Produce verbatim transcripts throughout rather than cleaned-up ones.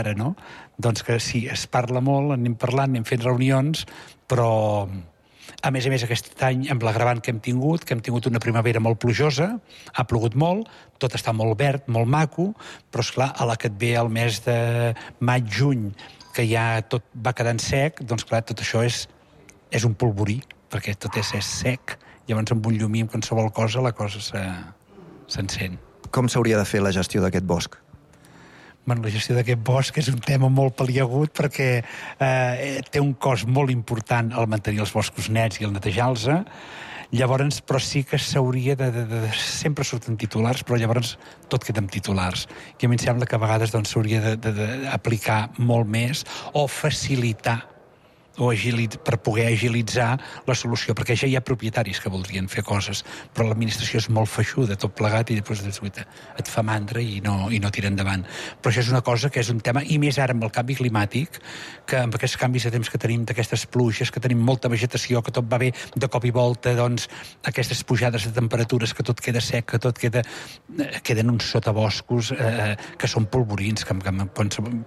ara, no? Doncs que sí, es parla molt, anem parlant, anem fent reunions, però a més a més aquest any amb l'agravant que hem tingut, que hem tingut una primavera molt plujosa, ha plogut molt, tot està molt verd, molt maco, però esclar, a la que et ve el mes de maig-juny, que ja tot va quedant sec, doncs clar, tot això és, és un polvorí, perquè tot és, és sec. Llavors amb un llumí, amb qualsevol cosa, la cosa se, s'encén. Com s'hauria de fer la gestió d'aquest bosc? Bueno, la gestió d'aquest bosc és un tema molt paliagut perquè eh, té un cost molt important el mantenir els boscos nets i el netejar-los. Llavors, però sí que s'hauria de, de, de... Sempre surten titulars, però llavors tot queda amb titulars. I a mi em sembla que a vegades doncs, s'hauria d'aplicar molt més o facilitar o agilit, per poder agilitzar la solució, perquè ja hi ha propietaris que voldrien fer coses, però l'administració és molt feixuda, tot plegat, i després et fa mandra i no, i no tira endavant. Però això és una cosa que és un tema, i més ara amb el canvi climàtic, que amb aquests canvis de temps que tenim, d'aquestes pluges, que tenim molta vegetació, que tot va bé de cop i volta, doncs, aquestes pujades de temperatures, que tot queda sec, que tot queda... queden uns sotaboscos eh, que són polvorins, que, que, que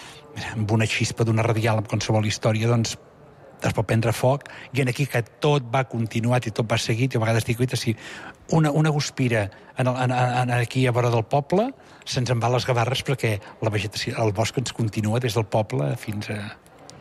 amb una xispa d'una radial, amb qualsevol història, doncs es pot prendre foc, i en aquí que tot va continuat i tot va seguit, i a vegades dic, si una, una guspira en el, en, en aquí a vora del poble, se'ns en va les gavarres perquè la vegetació, el bosc ens continua des del poble fins a...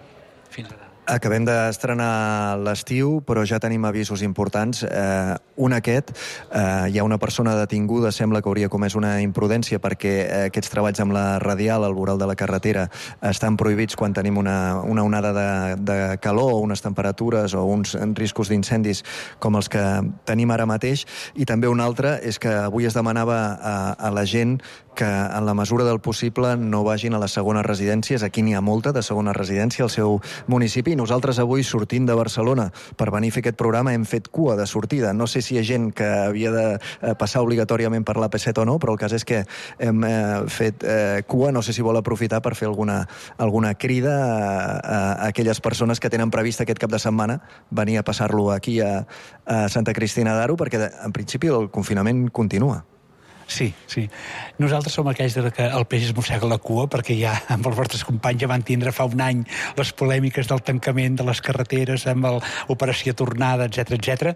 fins a... Acabem d'estrenar l'estiu, però ja tenim avisos importants. Eh, un aquest, eh, hi ha una persona detinguda, sembla que hauria comès una imprudència perquè eh, aquests treballs amb la radial al voral de la carretera estan prohibits quan tenim una, una onada de, de calor o unes temperatures o uns riscos d'incendis com els que tenim ara mateix. I també un altre és que avui es demanava a, a la gent que en la mesura del possible no vagin a les segones residències. Aquí n'hi ha molta de segona residència al seu municipi. Nosaltres avui, sortint de Barcelona per venir a fer aquest programa, hem fet cua de sortida. No sé si hi ha gent que havia de passar obligatòriament per l'A P set o no, però el cas és que hem eh, fet eh, cua. No sé si vol aprofitar per fer alguna, alguna crida a, a aquelles persones que tenen previst aquest cap de setmana venir a passar-lo aquí a, a Santa Cristina d'Aro, perquè en principi el confinament continua. Sí, sí. Nosaltres som aquells de que el peix es mossega la cua, perquè ja amb els vostres companys ja van tindre fa un any les polèmiques del tancament de les carreteres amb l'operació Tornada, etcètera, etcètera.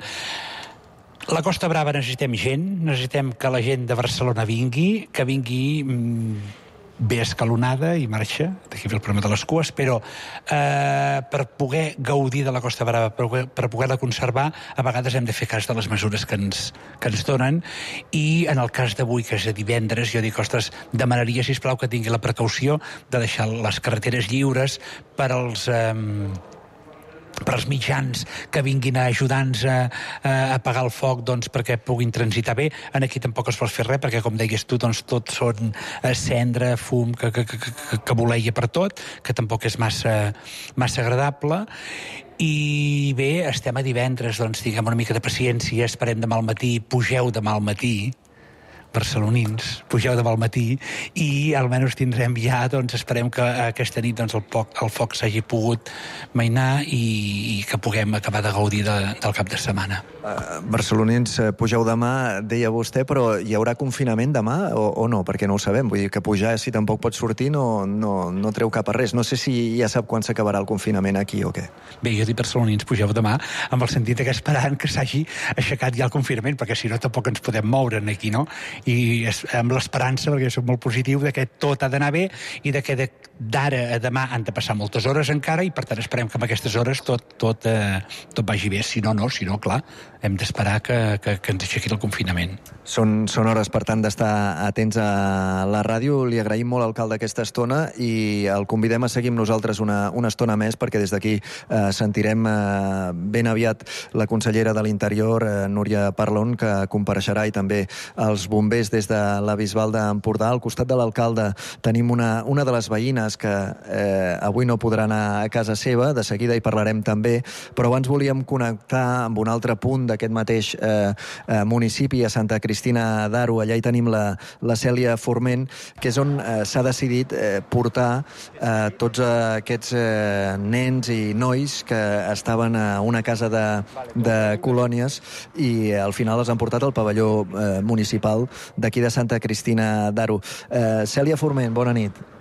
La Costa Brava necessitem gent, necessitem que la gent de Barcelona vingui, que vingui mmm, bé escalonada i marxa, d'aquí ve el problema de les cues, però eh, per poder gaudir de la Costa Brava, per, per poder-la conservar, a vegades hem de fer cas de les mesures que ens, que ens donen, i en el cas d'avui, que és a divendres, jo dic, ostres, demanaria, sisplau, que tingui la precaució de deixar les carreteres lliures per als... Eh, per als mitjans que vinguin a ajudar-nos a, a apagar el foc, doncs, perquè puguin transitar bé. En aquí tampoc es pot fer res, perquè, com deies tu, doncs, tot són cendra, fum, que, que, que, que, que voleia per tot, que tampoc és massa, massa agradable. I bé, estem a divendres, doncs, diguem una mica de paciència, esperem demà al matí, pugeu demà al matí, barcelonins, pugeu demà al matí, i almenys tindrem ja, doncs esperem que aquesta nit doncs, el, poc, el foc s'hagi pogut mainar i, i que puguem acabar de gaudir de, del cap de setmana. Uh, barcelonins, uh, pugeu demà, deia vostè, però hi haurà confinament demà o, o no? Perquè no ho sabem. Vull dir que pujar, si tampoc pot sortir, no, no, no treu cap a res. No sé si ja sap quan s'acabarà el confinament aquí o què. Bé, jo dic barcelonins, pugeu demà, amb el sentit que esperant que s'hagi aixecat ja el confinament, perquè si no tampoc ens podem moure aquí, no? I és, amb l'esperança, perquè soc molt positiu, de que tot ha d'anar bé i de que d'ara a demà han de passar moltes hores encara, i per tant esperem que amb aquestes hores tot, tot, eh, tot vagi bé. Si no, no, si no, clar, hem d'esperar que, que, que ens aixequi el confinament. Són, són hores, per tant, d'estar atents a la ràdio. Li agraïm molt, alcalde, aquesta estona, i el convidem a seguir amb nosaltres una, una estona més, perquè des d'aquí eh, sentirem eh, ben aviat la consellera de l'Interior, eh, Núria Parlon, que compareixerà, i també els bombers des de la Bisbal d'Empordà. Al costat de l'alcalde tenim una, una de les veïnes que eh, avui no podrà anar a casa seva, de seguida hi parlarem també, però abans volíem connectar amb un altre punt d'aquest mateix eh, eh, municipi, a Santa Cristina d'Aro. Allà hi tenim la, la Cèlia Forment, que és on eh, s'ha decidit eh, portar eh, tots aquests eh, nens i nois que estaven a una casa de, de colònies, i eh, al final els han portat al pavelló eh, municipal d'aquí de Santa Cristina d'Aro. Eh, Cèlia Forment, bona nit.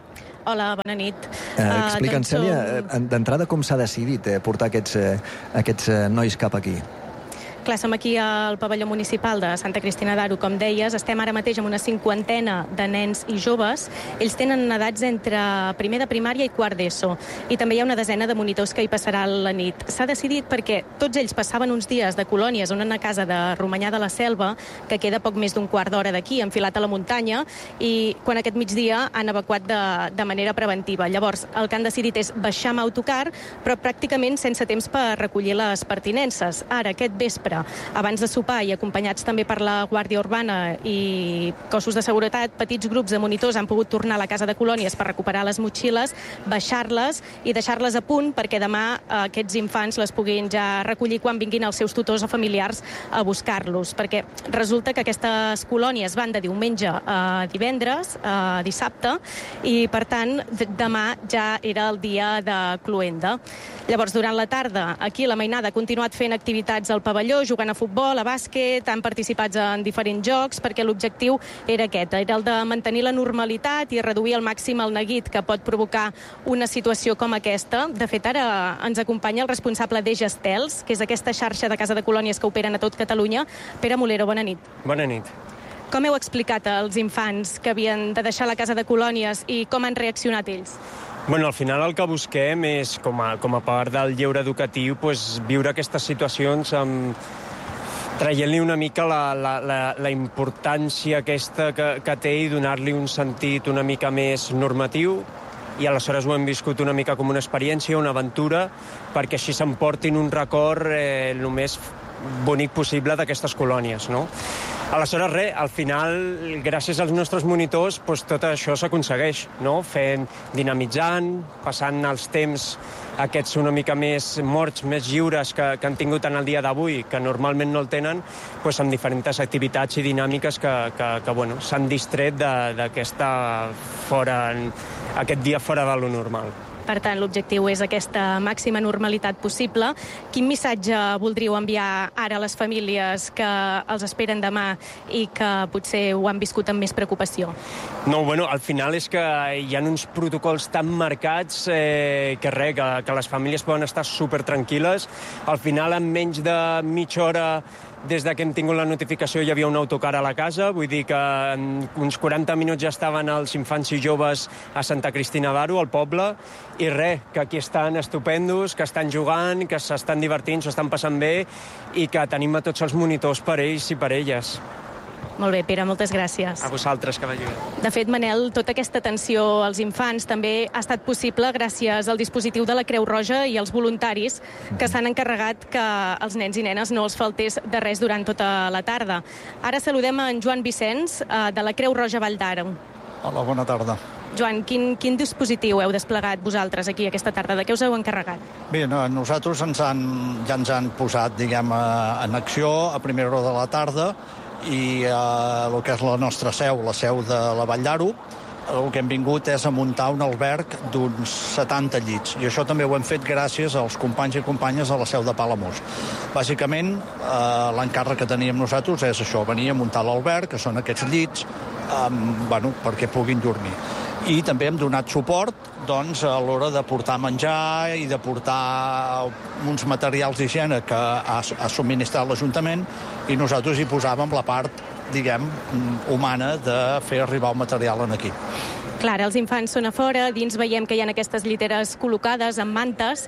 Hola, bona nit. Eh, Explica'ns, Uh, doncs Cèlia, som... d'entrada com s'ha decidit eh, portar aquests, eh, aquests eh, nois cap aquí? Clar, som aquí al pavelló municipal de Santa Cristina d'Aro, com deies. Estem ara mateix amb una cinquantena de nens i joves. Ells tenen edats entre primer de primària i quart d'ESO. I també hi ha una desena de monitors que hi passarà la nit. S'ha decidit perquè tots ells passaven uns dies de colònies en una casa de Romanyà de la Selva, que queda poc més d'un quart d'hora d'aquí, enfilat a la muntanya, i quan aquest migdia han evacuat de, de manera preventiva. Llavors, el que han decidit és baixar amb autocar, però pràcticament sense temps per recollir les pertinences. Ara, aquest vespre, abans de sopar i acompanyats també per la Guàrdia Urbana i cossos de seguretat, petits grups de monitors han pogut tornar a la casa de colònies per recuperar les motxilles, baixar-les i deixar-les a punt perquè demà aquests infants les puguin ja recollir quan vinguin els seus tutors o familiars a buscar-los, perquè resulta que aquestes colònies van de diumenge a divendres, a dissabte, i per tant demà ja era el dia de cloenda. Llavors, durant la tarda, aquí la mainada ha continuat fent activitats al pavelló, jugant a futbol, a bàsquet, han participat en diferents jocs, perquè l'objectiu era aquest, era el de mantenir la normalitat i reduir al màxim el neguit que pot provocar una situació com aquesta. De fet, ara ens acompanya el responsable de Gestels, que és aquesta xarxa de casa de colònies que operen a tot Catalunya. Pere Molero, bona nit. Bona nit. Com heu explicat als infants que havien de deixar la casa de colònies i com han reaccionat ells? Bueno, al final el que busquem és, com a, com a part del lleure educatiu, pues, viure aquestes situacions amb traient-li una mica la, la, la, la importància aquesta que, que té i donar-li un sentit una mica més normatiu, i aleshores ho hem viscut una mica com una experiència, una aventura, perquè així s'emportin un record eh, el més bonic possible d'aquestes colònies, no? Aleshores, res, al final, gràcies als nostres monitors, doncs, tot això s'aconsegueix, no? Fent, dinamitzant, passant els temps aquests una mica més morts, més lliures que, que han tingut en el dia d'avui, que normalment no el tenen, doncs, amb diferents activitats i dinàmiques que, que, que bueno, s'han distret d'aquesta fora, aquest dia fora de lo normal. Per tant, l'objectiu és aquesta màxima normalitat possible. Quin missatge voldríeu enviar ara a les famílies que els esperen demà i que potser ho han viscut amb més preocupació? No, bueno, al final és que hi ha uns protocols tan marcats eh, que res, que, que les famílies poden estar supertranquil·les. Al final, en menys de mitja hora des de que hem tingut la notificació hi havia un autocar a la casa, vull dir que en uns quaranta minuts ja estaven els infants i joves a Santa Cristina d'Aro, al poble, i res, que aquí estan estupendos, que estan jugant, que s'estan divertint, s'ho estan passant bé, i que tenim a tots els monitors per ells i per elles. Molt bé, Pere, moltes gràcies. A vosaltres, que vagi bé. De fet, Manel, tota aquesta atenció als infants també ha estat possible gràcies al dispositiu de la Creu Roja i als voluntaris que s'han encarregat que als nens i nenes no els faltés de res durant tota la tarda. Ara saludem en Joan Vicenç, de la Creu Roja Vall d'Aro. Hola, bona tarda. Joan, quin, quin dispositiu heu desplegat vosaltres aquí aquesta tarda? De què us heu encarregat? Bé, no, nosaltres ens han, ja ens han posat, diguem, en acció a primera hora de la tarda i eh, el que és la nostra seu, la seu de la Vall d'Aro, el que hem vingut és a muntar un alberg d'uns setanta llits. I això també ho hem fet gràcies als companys i companyes de la seu de Palamós. Bàsicament, eh, l'encàrrec que teníem nosaltres és això, venir a muntar l'alberg, que són aquests llits, eh, bueno, perquè puguin dormir. I també hem donat suport doncs, a l'hora de portar menjar i de portar uns materials d'higiene que ha, ha subministrat l'Ajuntament, i nosaltres hi posàvem la part, diguem, humana de fer arribar el material en aquí. Clar, els infants són a fora, dins veiem que hi ha aquestes lliteres col·locades amb mantes,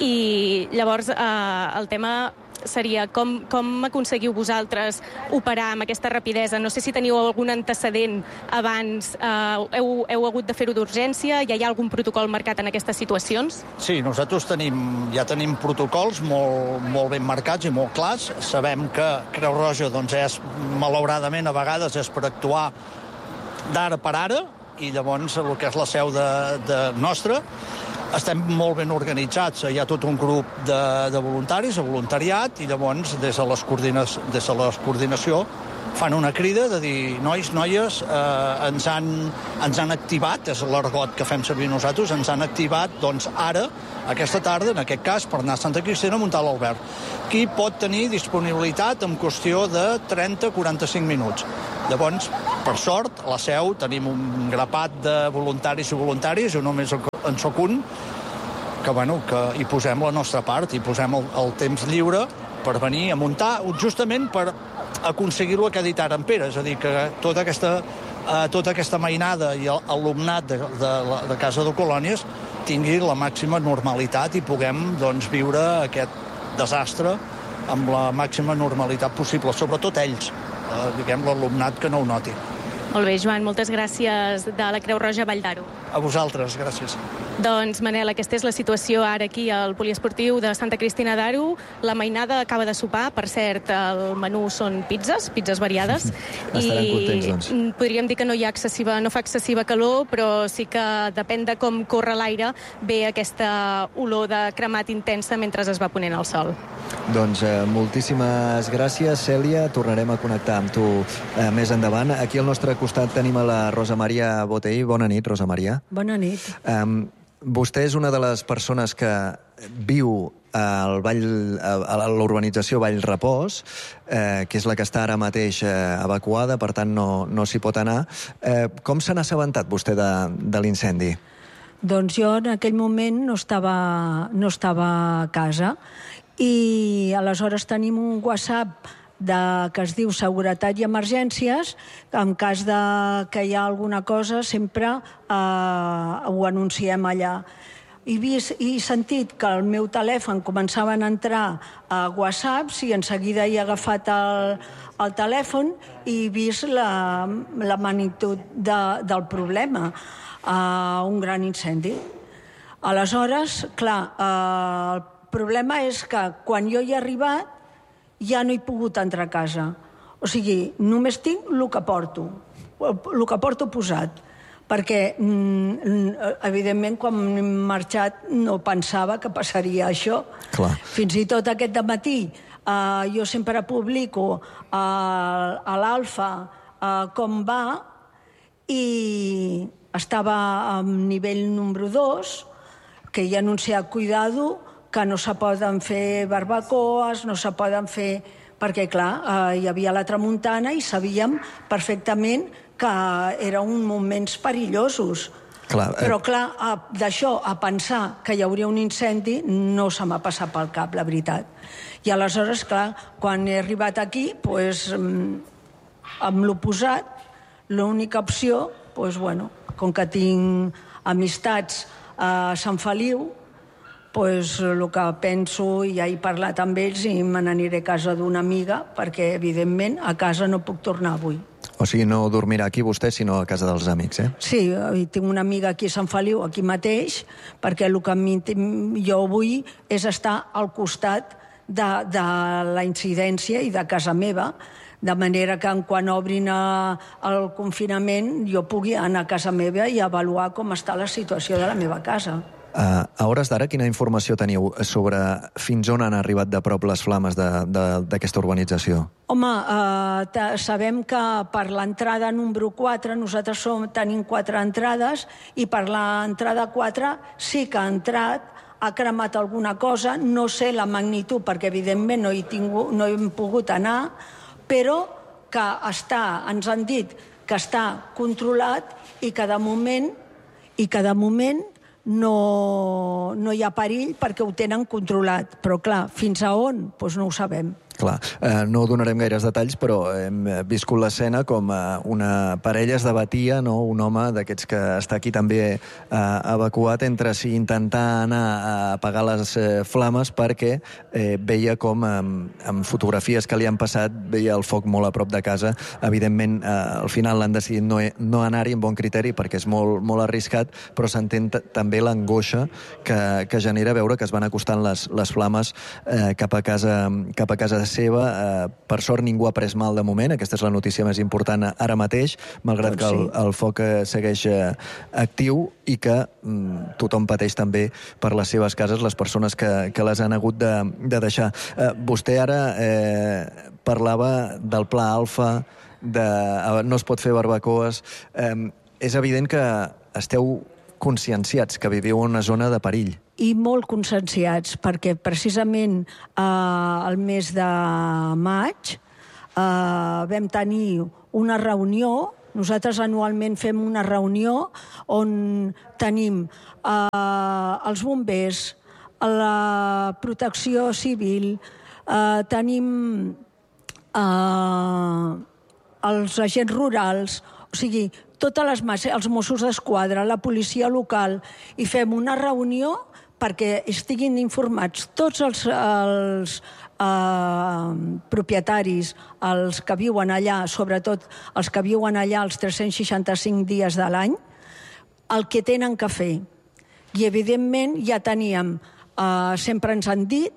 i llavors eh, el tema seria com, com aconseguiu vosaltres operar amb aquesta rapidesa? No sé si teniu algun antecedent abans, eh, heu, heu hagut de fer-ho d'urgència? Ja hi ha algun protocol marcat en aquestes situacions? Sí, nosaltres tenim, ja tenim protocols molt, molt ben marcats i molt clars. Sabem que Creu Roja, doncs, és, malauradament, a vegades és per actuar d'ara per ara, i llavors el que és la seu de, de nostra, estem molt ben organitzats. Hi ha tot un grup de, de voluntaris, de voluntariat, i llavors des de, les coordines, des de la coordinació fan una crida de dir, nois, noies, eh, ens, han, ens han activat, és l'argot que fem servir nosaltres, ens han activat, doncs, ara, aquesta tarda, en aquest cas, per anar a Santa Cristina a muntar l'alberg. Qui pot tenir disponibilitat en qüestió de trenta a quaranta-cinc minuts. Llavors, per sort, a la Seu tenim un grapat de voluntaris i voluntaris, jo només en soc un, que, bueno, que hi posem la nostra part, hi posem el, el temps lliure per venir a muntar, justament per aconseguir-ho que ha dit ara en Pere, és a dir, que tota aquesta, eh, tota aquesta mainada i l'alumnat de, de, de Casa de Colònies tingui la màxima normalitat i puguem, doncs, viure aquest desastre amb la màxima normalitat possible, sobretot ells, eh, diguem, l'alumnat que no ho noti. Molt bé, Joan, moltes gràcies de la Creu Roja Vall d'Aro. A vosaltres, gràcies. Doncs, Manel, aquesta és la situació ara aquí al poliesportiu de Santa Cristina d'Aro. La mainada acaba de sopar, per cert, el menú són pizzas, pizzas variades. Estaran contents, doncs. I podríem dir que no hi ha excessiva, no fa excessiva calor, però sí que depèn de com corre l'aire, ve aquesta olor de cremat intensa mentre es va ponent el sol. Doncs eh, moltíssimes gràcies, Cèlia. Tornarem a connectar amb tu eh, més endavant. Aquí al nostre costat tenim a la Rosa Maria Botei. Bona nit, Rosa Maria. Bona nit. Um, vostè és una de les persones que viu al Vall, a l'urbanització Vall Repòs, eh, que és la que està ara mateix eh, evacuada, per tant no, no s'hi pot anar. Eh, com se n'ha assabentat vostè de, de l'incendi? Doncs jo en aquell moment no estava, no estava a casa i aleshores tenim un WhatsApp de, que es diu Seguretat i Emergències, que en cas de que hi ha alguna cosa sempre eh, ho anunciem allà. He vist i sentit que el meu telèfon començaven a entrar a WhatsApps i en seguida he agafat el, el telèfon i he vist la, la magnitud de, del problema, uh, un gran incendi. Aleshores, clar, uh, el problema és que quan jo hi he arribat ja no he pogut entrar a casa. O sigui, només tinc el que porto, el que porto posat. Perquè, evidentment, quan hem marxat no pensava que passaria això. Clar. Fins i tot aquest dematí eh, jo sempre publico eh, a l'Alfa eh, com va i estava a nivell número dos, que hi ha anunciat cuidado, que no se poden fer barbacoes, no se poden fer... Perquè, clar, eh, hi havia la tramuntana i sabíem perfectament que eren moments perillosos. Clar, eh... Però, clar, d'això a pensar que hi hauria un incendi no se m'ha passat pel cap, la veritat. I aleshores, clar, quan he arribat aquí, doncs, amb l'oposat, l'única opció, doncs, bueno, com que tinc amistats a Sant Feliu, pues, el que penso, i ja he parlat amb ells i me n'aniré a casa d'una amiga perquè, evidentment, a casa no puc tornar avui. O sigui, no dormirà aquí vostè, sinó a casa dels amics, eh? Sí, tinc una amiga aquí a Sant Feliu, aquí mateix, perquè el que jo vull és estar al costat de, de la incidència i de casa meva, de manera que quan obrin el confinament jo pugui anar a casa meva i avaluar com està la situació de la meva casa. Uh, a hores d'ara, quina informació teniu sobre fins on han arribat de prop les flames d'aquesta urbanització? Home, uh, sabem que per l'entrada número quatre, nosaltres som, tenim quatre entrades, i per l'entrada quatre sí que ha entrat, ha cremat alguna cosa, no sé la magnitud, perquè evidentment no he, tingut, no he pogut anar, però que està, ens han dit que està controlat i que de moment, i que de moment no, no hi ha perill perquè ho tenen controlat. Però, clar, fins a on? Doncs no ho sabem. Clar, eh, no donarem gaires detalls, però hem viscut l'escena com eh, una parella es debatia, no? Un home d'aquests que està aquí també eh, evacuat, entre si intentar anar a apagar les eh, flames perquè eh, veia com eh, amb fotografies que li han passat veia el foc molt a prop de casa. Evidentment, eh, al final l'han decidit no, no anar-hi amb bon criteri perquè és molt, molt arriscat, però s'entén també l'angoixa que, que genera veure que es van acostant les, les flames eh, cap a casa, cap a casa seva. Eh, per sort ningú ha pres mal de moment, aquesta és la notícia més important ara mateix, malgrat doncs que el, el foc segueix eh, actiu i que mm, tothom pateix també per les seves cases, les persones que, que les han hagut de, de deixar. Eh, vostè ara eh, parlava del pla alfa, de eh, no es pot fer barbacoes. Eh, és evident que esteu conscienciats que viviu en una zona de perill. I molt conscienciats, perquè precisament eh, el mes de maig eh, eh, vam tenir una reunió. Nosaltres anualment fem una reunió on tenim eh, els bombers, la protecció civil, eh, tenim eh, els agents rurals, o sigui, totes les masses, els Mossos d'Esquadra, la policia local, i fem una reunió perquè estiguin informats tots els, els eh, propietaris, els que viuen allà, sobretot els que viuen allà els tres-cents seixanta-cinc dies de l'any, el que tenen que fer. I, evidentment, ja teníem, eh, sempre ens han dit,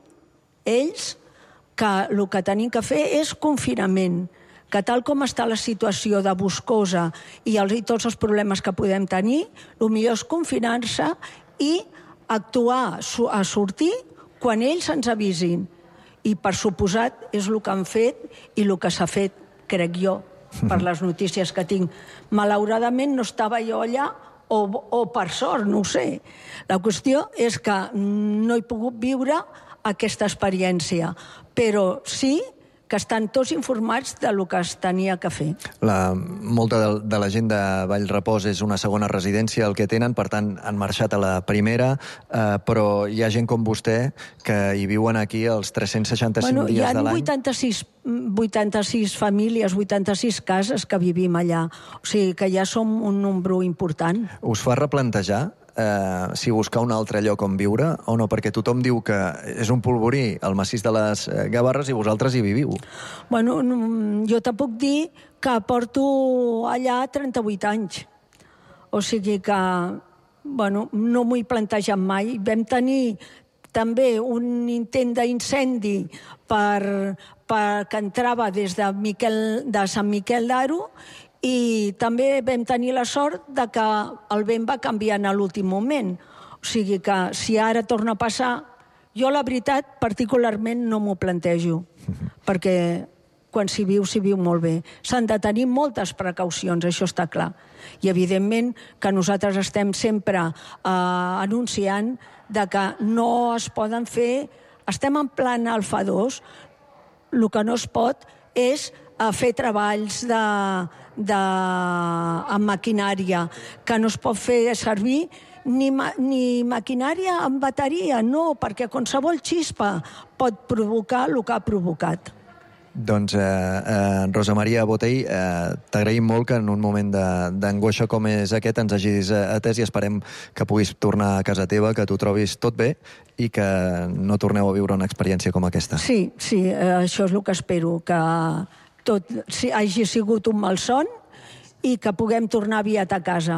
ells, que el que tenim que fer és confinament, que tal com està la situació de boscosa i, els, i tots els problemes que podem tenir, el millor és confinar-se i actuar a sortir quan ells ens avisin. I, per suposat, és el que han fet i el que s'ha fet, crec jo, per les notícies que tinc. Malauradament no estava jo allà, o, o per sort, no ho sé. La qüestió és que no he pogut viure aquesta experiència, però sí que estan tots informats de lo que es tenia que fer. La, molta de, de la gent de Vallrepòs és una segona residència el que tenen, per tant han marxat a la primera, eh, però hi ha gent com vostè que hi viuen aquí els tres-cents seixanta-cinc bueno, dies de l'any. Hi ha vuitanta-sis, vuitanta-sis famílies, vuitanta-sis cases que vivim allà, o sigui que ja som un nombre important. Us fa replantejar Eh, si buscar un altre lloc on viure o no, perquè tothom diu que és un polvorí el massís de les Gavarres i vosaltres hi viviu. Bueno, jo te puc dir que porto allà trenta-vuit anys. O sigui que, bueno, no m'ho he plantejat mai. Vam tenir també un intent d'incendi per, per, que entrava des de, Miquel, de Sant Miquel d'Aro, i també vam tenir la sort de que el vent va canviar en l'últim moment. O sigui que si ara torna a passar, jo la veritat particularment no m'ho plantejo, perquè quan s'hi viu, s'hi viu molt bé. S'han de tenir moltes precaucions, això està clar. I evidentment que nosaltres estem sempre eh, anunciant de que no es poden fer... Estem en plan alfa dos, el que no es pot és a fer treballs de, de, amb maquinària, que no es pot fer servir ni, ma, ni maquinària amb bateria, no, perquè qualsevol xispa pot provocar el que ha provocat. Doncs, eh, eh, Rosa Maria Botey, eh, t'agraïm molt que en un moment d'angoixa com és aquest ens hagis atès i esperem que puguis tornar a casa teva, que t'ho trobis tot bé i que no torneu a viure una experiència com aquesta. Sí, sí, eh, això és el que espero, que tot si hagi sigut un malson i que puguem tornar aviat a casa.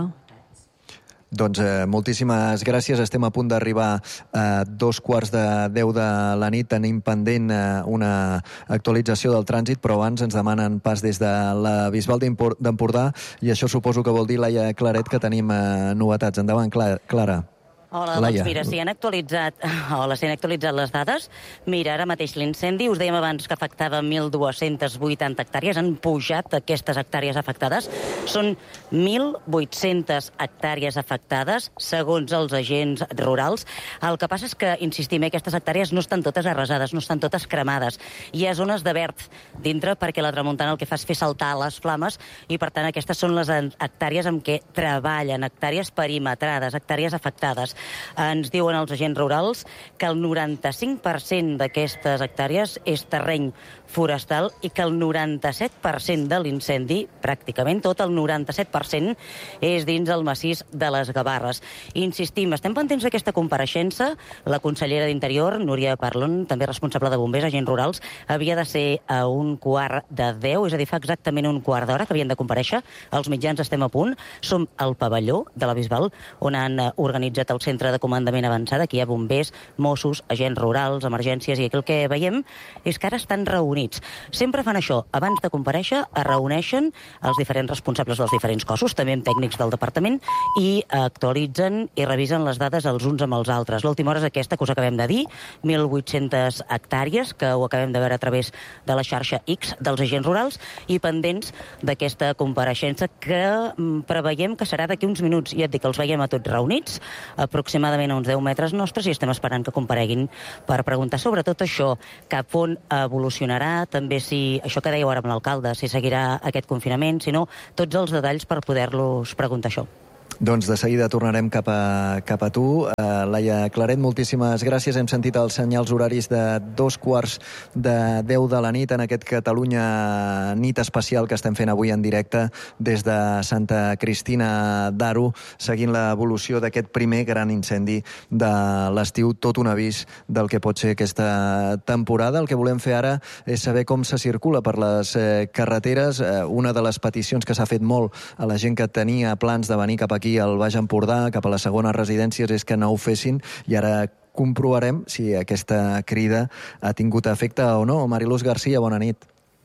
Doncs eh, moltíssimes gràcies. Estem a punt d'arribar a dos quarts de deu de la nit. Tenim pendent eh, una actualització del trànsit, però abans ens demanen pas des de la Bisbal d'Empordà i això suposo que vol dir, Laia Claret, que tenim eh, novetats. Endavant, Clara. Hola, Laia. Doncs mira, si han actualitzat, hola, si han actualitzat les dades, mira, ara mateix l'incendi, us dèiem abans que afectava mil dues-centes vuitanta hectàrees, han pujat aquestes hectàrees afectades, són mil vuit-centes hectàrees afectades, segons els agents rurals. El que passa és que, insistim, aquestes hectàrees no estan totes arrasades, no estan totes cremades. Hi ha zones de verd dintre perquè la tramuntana el que fa és fer saltar les flames i, per tant, aquestes són les hectàrees amb què treballen, hectàrees perimetrades, hectàrees afectades. Ens diuen els agents rurals que el noranta-cinc per cent d'aquestes hectàrees és terreny forestal i que el noranta-set per cent de l'incendi, pràcticament tot el noranta-set per cent, és dins el massís de les Gavarres. Insistim, estem pendents d'aquesta compareixença. La consellera d'Interior, Núria Parlon, també responsable de bombers, agents rurals, havia de ser a un quart de deu, és a dir, fa exactament un quart d'hora que havien de comparèixer. Els mitjans estem a punt. Som al pavelló de la Bisbal, on han organitzat el centre de comandament avançat. Aquí hi ha bombers, Mossos, agents rurals, emergències, i aquí el que veiem és que ara estan reunits. Sempre fan això. Abans de comparèixer, es reuneixen els diferents responsables dels diferents diferents cossos, també amb tècnics del departament, i actualitzen i revisen les dades els uns amb els altres. L'última hora és aquesta que us acabem de dir, mil vuit-centes hectàrees, que ho acabem de veure a través de la xarxa X dels agents rurals, i pendents d'aquesta compareixença que preveiem que serà d'aquí uns minuts. Ja et dic que els veiem a tots reunits, aproximadament a uns deu metres nostres, i estem esperant que compareguin per preguntar sobre tot això, cap on evolucionarà, també si, això que dèieu ara amb l'alcalde, si seguirà aquest confinament, si no, tots els detalls per poder-los preguntar això. Doncs de seguida tornarem cap a, cap a tu. Uh, Laia Claret, moltíssimes gràcies. Hem sentit els senyals horaris de dos quarts de deu de la nit en aquest Catalunya nit especial que estem fent avui en directe des de Santa Cristina d'Aro, seguint l'evolució d'aquest primer gran incendi de l'estiu, tot un avís del que pot ser aquesta temporada. El que volem fer ara és saber com se circula per les eh, carreteres. Eh, una de les peticions que s'ha fet molt a la gent que tenia plans de venir cap aquí al Baix Empordà, cap a les segones residències, és que no ho fessin, i ara comprovarem si aquesta crida ha tingut efecte o no. Mariluz Garcia, bona nit.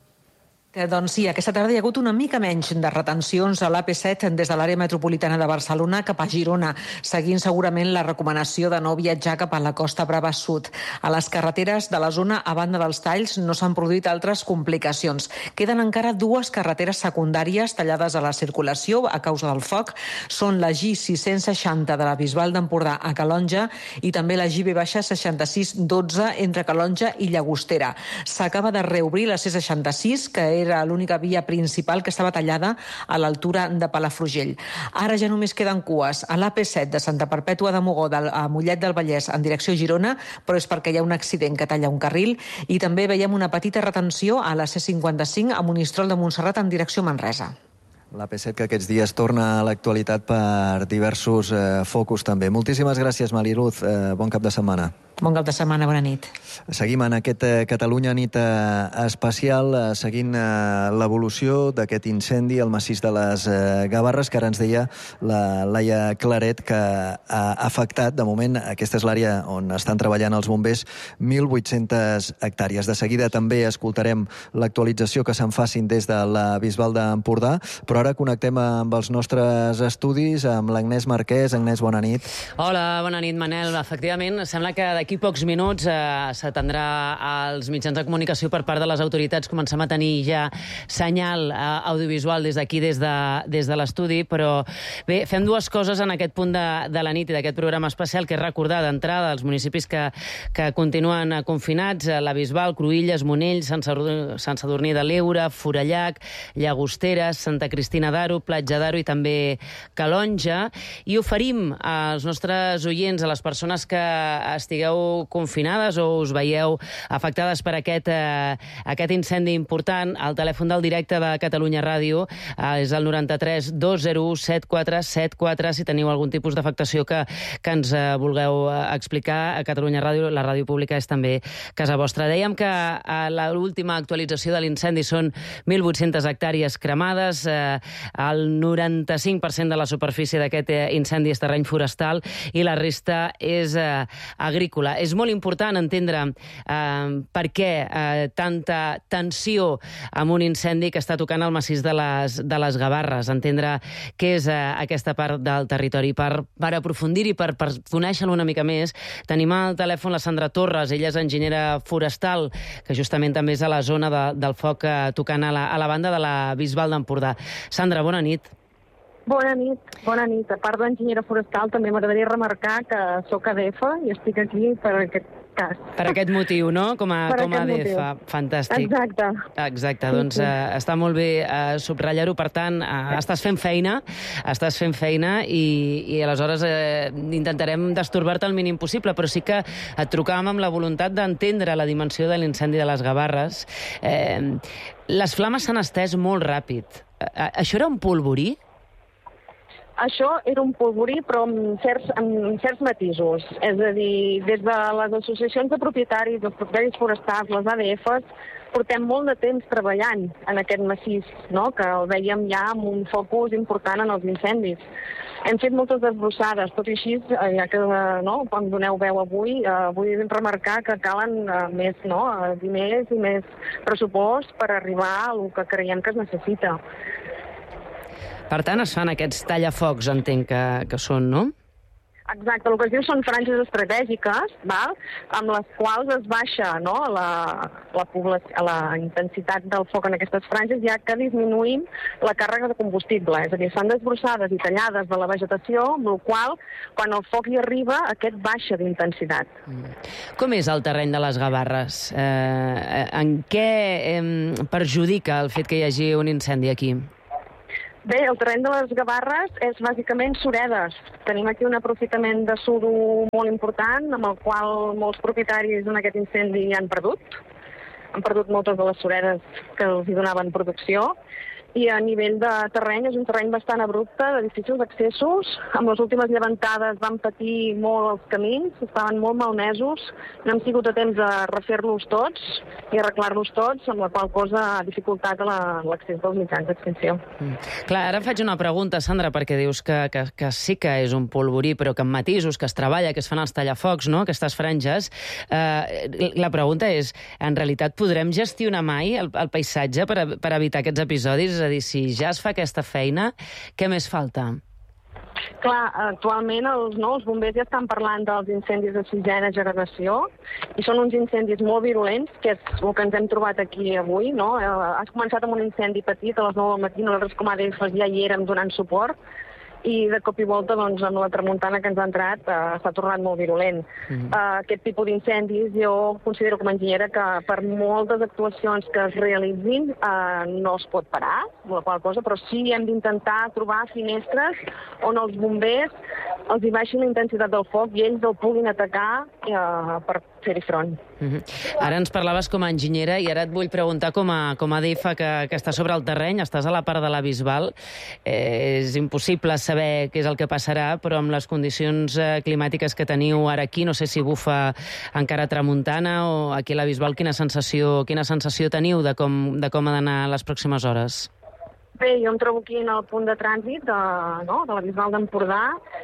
Que, doncs sí, aquesta tarda hi ha hagut una mica menys de retencions a l'A P set des de l'àrea metropolitana de Barcelona cap a Girona, seguint segurament la recomanació de no viatjar cap a la Costa Brava Sud. A les carreteres de la zona, a banda dels talls, no s'han produït altres complicacions. Queden encara dues carreteres secundàries tallades a la circulació a causa del foc. Són la G sis-cents seixanta de la Bisbal d'Empordà a Calonja i també la G B seixanta-sis dotze entre Calonja i Llagostera. S'acaba de reobrir la C seixanta-sis, que era l'única via principal que estava tallada a l'altura de Palafrugell. Ara ja només queden cues a l'A P set de Santa Perpètua de Mogoda a Mollet del Vallès en direcció Girona, però és perquè hi ha un accident que talla un carril, i també veiem una petita retenció a la C cinquanta-cinc a Monistrol de Montserrat en direcció Manresa. L'A P set que aquests dies torna a l'actualitat per diversos eh, focus també. Moltíssimes gràcies, Mariluz. Eh, bon cap de setmana. Bon cap de setmana, bona nit. Seguim en aquest eh, Catalunya nit eh, especial, eh, seguint eh, l'evolució d'aquest incendi al massís de les eh, Gavarres, que ara ens deia la Laia Claret que ha afectat, de moment, aquesta és l'àrea on estan treballant els bombers, mil vuit-centes hectàrees. De seguida també escoltarem l'actualització que se'n facin des de la Bisbal d'Empordà, però ara connectem amb els nostres estudis, amb l'Agnès Marquès. Agnès, bona nit. Hola, bona nit, Manel. Efectivament, sembla que d'aquí pocs minuts eh, s'atendrà als mitjans de comunicació per part de les autoritats. Comencem a tenir ja senyal eh, audiovisual des d'aquí, des de, des de l'estudi, però bé, fem dues coses en aquest punt de, de la nit i d'aquest programa especial, que és recordar d'entrada els municipis que, que continuen confinats, la Bisbal, Cruïlles, Monells, Sant Sadurní, Sant Sadurní de l'Eure, Forallac, Llagostera, Santa Cristina d'Aro, Platja d'Aro i també Calonja, i oferim als nostres oients, a les persones que estigueu confinades o us veieu afectades per aquest, eh, aquest incendi important, el telèfon del directe de Catalunya Ràdio eh, és el noranta-tres dos zero u setanta quatre setanta quatre, si teniu algun tipus d'afectació que, que ens eh, vulgueu explicar. A Catalunya Ràdio, la ràdio pública és també casa vostra. Dèiem que a l'última actualització de l'incendi són mil vuit-centes hectàrees cremades, eh, el noranta-cinc per cent de la superfície d'aquest eh, incendi és terreny forestal i la resta és eh, agrícola. És molt important entendre eh, per què eh, tanta tensió amb un incendi que està tocant el massís de les, de les Gavarres, entendre què és eh, aquesta part del territori. Per, per aprofundir-hi, per, per conèixer-lo una mica més, tenim al telèfon la Sandra Torres. Ella és enginyera forestal, que justament també és a la zona de, del foc eh, tocant a la, a la banda de la Bisbal d'Empordà. Sandra, bona nit. Bona nit, bona nit. A part d'enginyera forestal, també m'agradaria remarcar que soc A D F i estic aquí per aquest cas. Per aquest motiu, no? Com a, com a A D F. Motiu. Fantàstic. Exacte. Exacte, doncs sí, sí. Eh, està molt bé eh, subratllar-ho. Per tant, eh, estàs fent feina, estàs fent feina i, i aleshores eh, intentarem destorbar-te el mínim possible, però sí que et trucàvem amb la voluntat d'entendre la dimensió de l'incendi de les Gavarres. Eh, les flames s'han estès molt ràpid. Eh, això era un polvorí? Això era un polvorí, però amb certs, amb certs matisos. És a dir, des de les associacions de propietaris, dels propietaris forestals, les A D Fs, portem molt de temps treballant en aquest massís, no? Que el veiem ja amb un focus important en els incendis. Hem fet moltes desbrossades, tot i així, ja que no, quan doneu veu avui, eh, vull remarcar que calen eh, més no, diners i més pressupost per arribar al que creiem que es necessita. Per tant, es fan aquests tallafocs, entenc que, que són, no? Exacte, el que es diu són franges estratègiques, val? Amb les quals es baixa, no? la, la, població, la intensitat del foc en aquestes franges, ja que disminuïm la càrrega de combustible. És a dir, estan desbrossades i tallades de la vegetació, amb la qual, quan el foc hi arriba, aquest baixa d'intensitat. Mm. Com és el terreny de les Gavarres? Eh, en què eh, perjudica el fet que hi hagi un incendi aquí? Bé, el terreny de les Gavarres és bàsicament suredes. Tenim aquí un aprofitament de suro molt important, amb el qual molts propietaris en aquest incendi han perdut. Han perdut moltes de les suredes que els hi donaven producció. I a nivell de terreny és un terreny bastant abrupte, de difícils accessos. Amb les últimes llevantades van patir molt els camins, estaven molt malmesos, no hem sigut a temps de refer-los tots i arreglar-los tots, amb la qual cosa ha dificultat l'accés dels mitjans d'extinció. Mm. Clar, ara faig una pregunta, Sandra, perquè dius que, que, que sí que és un polvorí, però que amb matisos, que es treballa, que es fan els tallafocs, no?, aquestes franges. Eh, la pregunta és, en realitat podrem gestionar mai el, el paisatge per, per evitar aquests episodis? És a dir, si ja es fa aquesta feina, què més falta? Clar, actualment els, no, els bombers ja estan parlant dels incendis de sisena generació i són uns incendis molt virulents, que és el que ens hem trobat aquí avui, no? Has començat amb un incendi petit a les nou del matí, nosaltres com a A D F ja hi érem donant suport, i de cop i volta, doncs, amb la tramuntana que ens ha entrat, eh, s'ha tornat molt virulent. Mm-hmm. Eh, aquest tipus d'incendis jo considero com a enginyera que per moltes actuacions que es realitzin eh, no es pot parar, la qual cosa, però sí hem d'intentar trobar finestres on els bombers els hi baixin la intensitat del foc i ells el puguin atacar eh, per fer-hi front. Mm-hmm. Ara ens parlaves com a enginyera i ara et vull preguntar com a, com a D F que, que està sobre el terreny, estàs a la part de la Bisbal, eh, és impossible saber què és el que passarà, però amb les condicions eh, climàtiques que teniu ara aquí, no sé si bufa encara tramuntana o aquí a la Bisbal, quina sensació, quina sensació teniu de com, de com ha d'anar les pròximes hores? Bé, jo em trobo aquí en el punt de trànsit de, no, de la Bisbal d'Empordà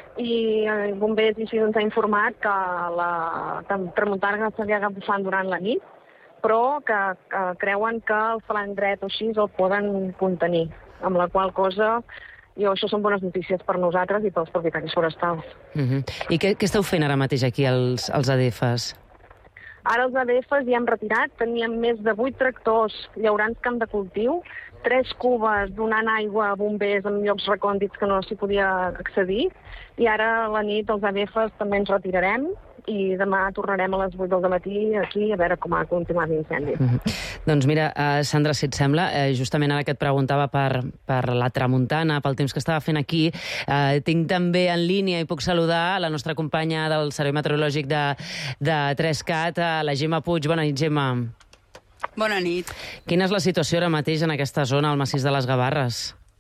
i eh, bombers i així ens ha informat que la tramuntana s'havia agafat durant la nit, però que, que creuen que el flanc dret o així el poden contenir, amb la qual cosa jo, això són bones notícies per nosaltres i pels propietaris forestals. Uh-huh. I què, què esteu fent ara mateix aquí els, els A D Fs? Ara els A D Fs ja hem retirat, teníem més de vuit tractors llaurants camp de cultiu, tres cubes donant aigua a bombers en llocs recòndits que no s'hi podia accedir, i ara a la nit els A D Fs també ens retirarem i demà tornarem a les vuit del matí aquí a veure com ha continuat l'incendi. Mm-hmm. Doncs mira, uh, Sandra, si et sembla, uh, justament ara que et preguntava per, per la tramuntana, pel temps que estava fent aquí, uh, tinc també en línia i puc saludar la nostra companya del Servei Meteorològic de, de Trescat, uh, la Gemma Puig. Bona nit, Gemma. Bona nit. Quina és la situació ara mateix en aquesta zona, al massís de les Gavarres?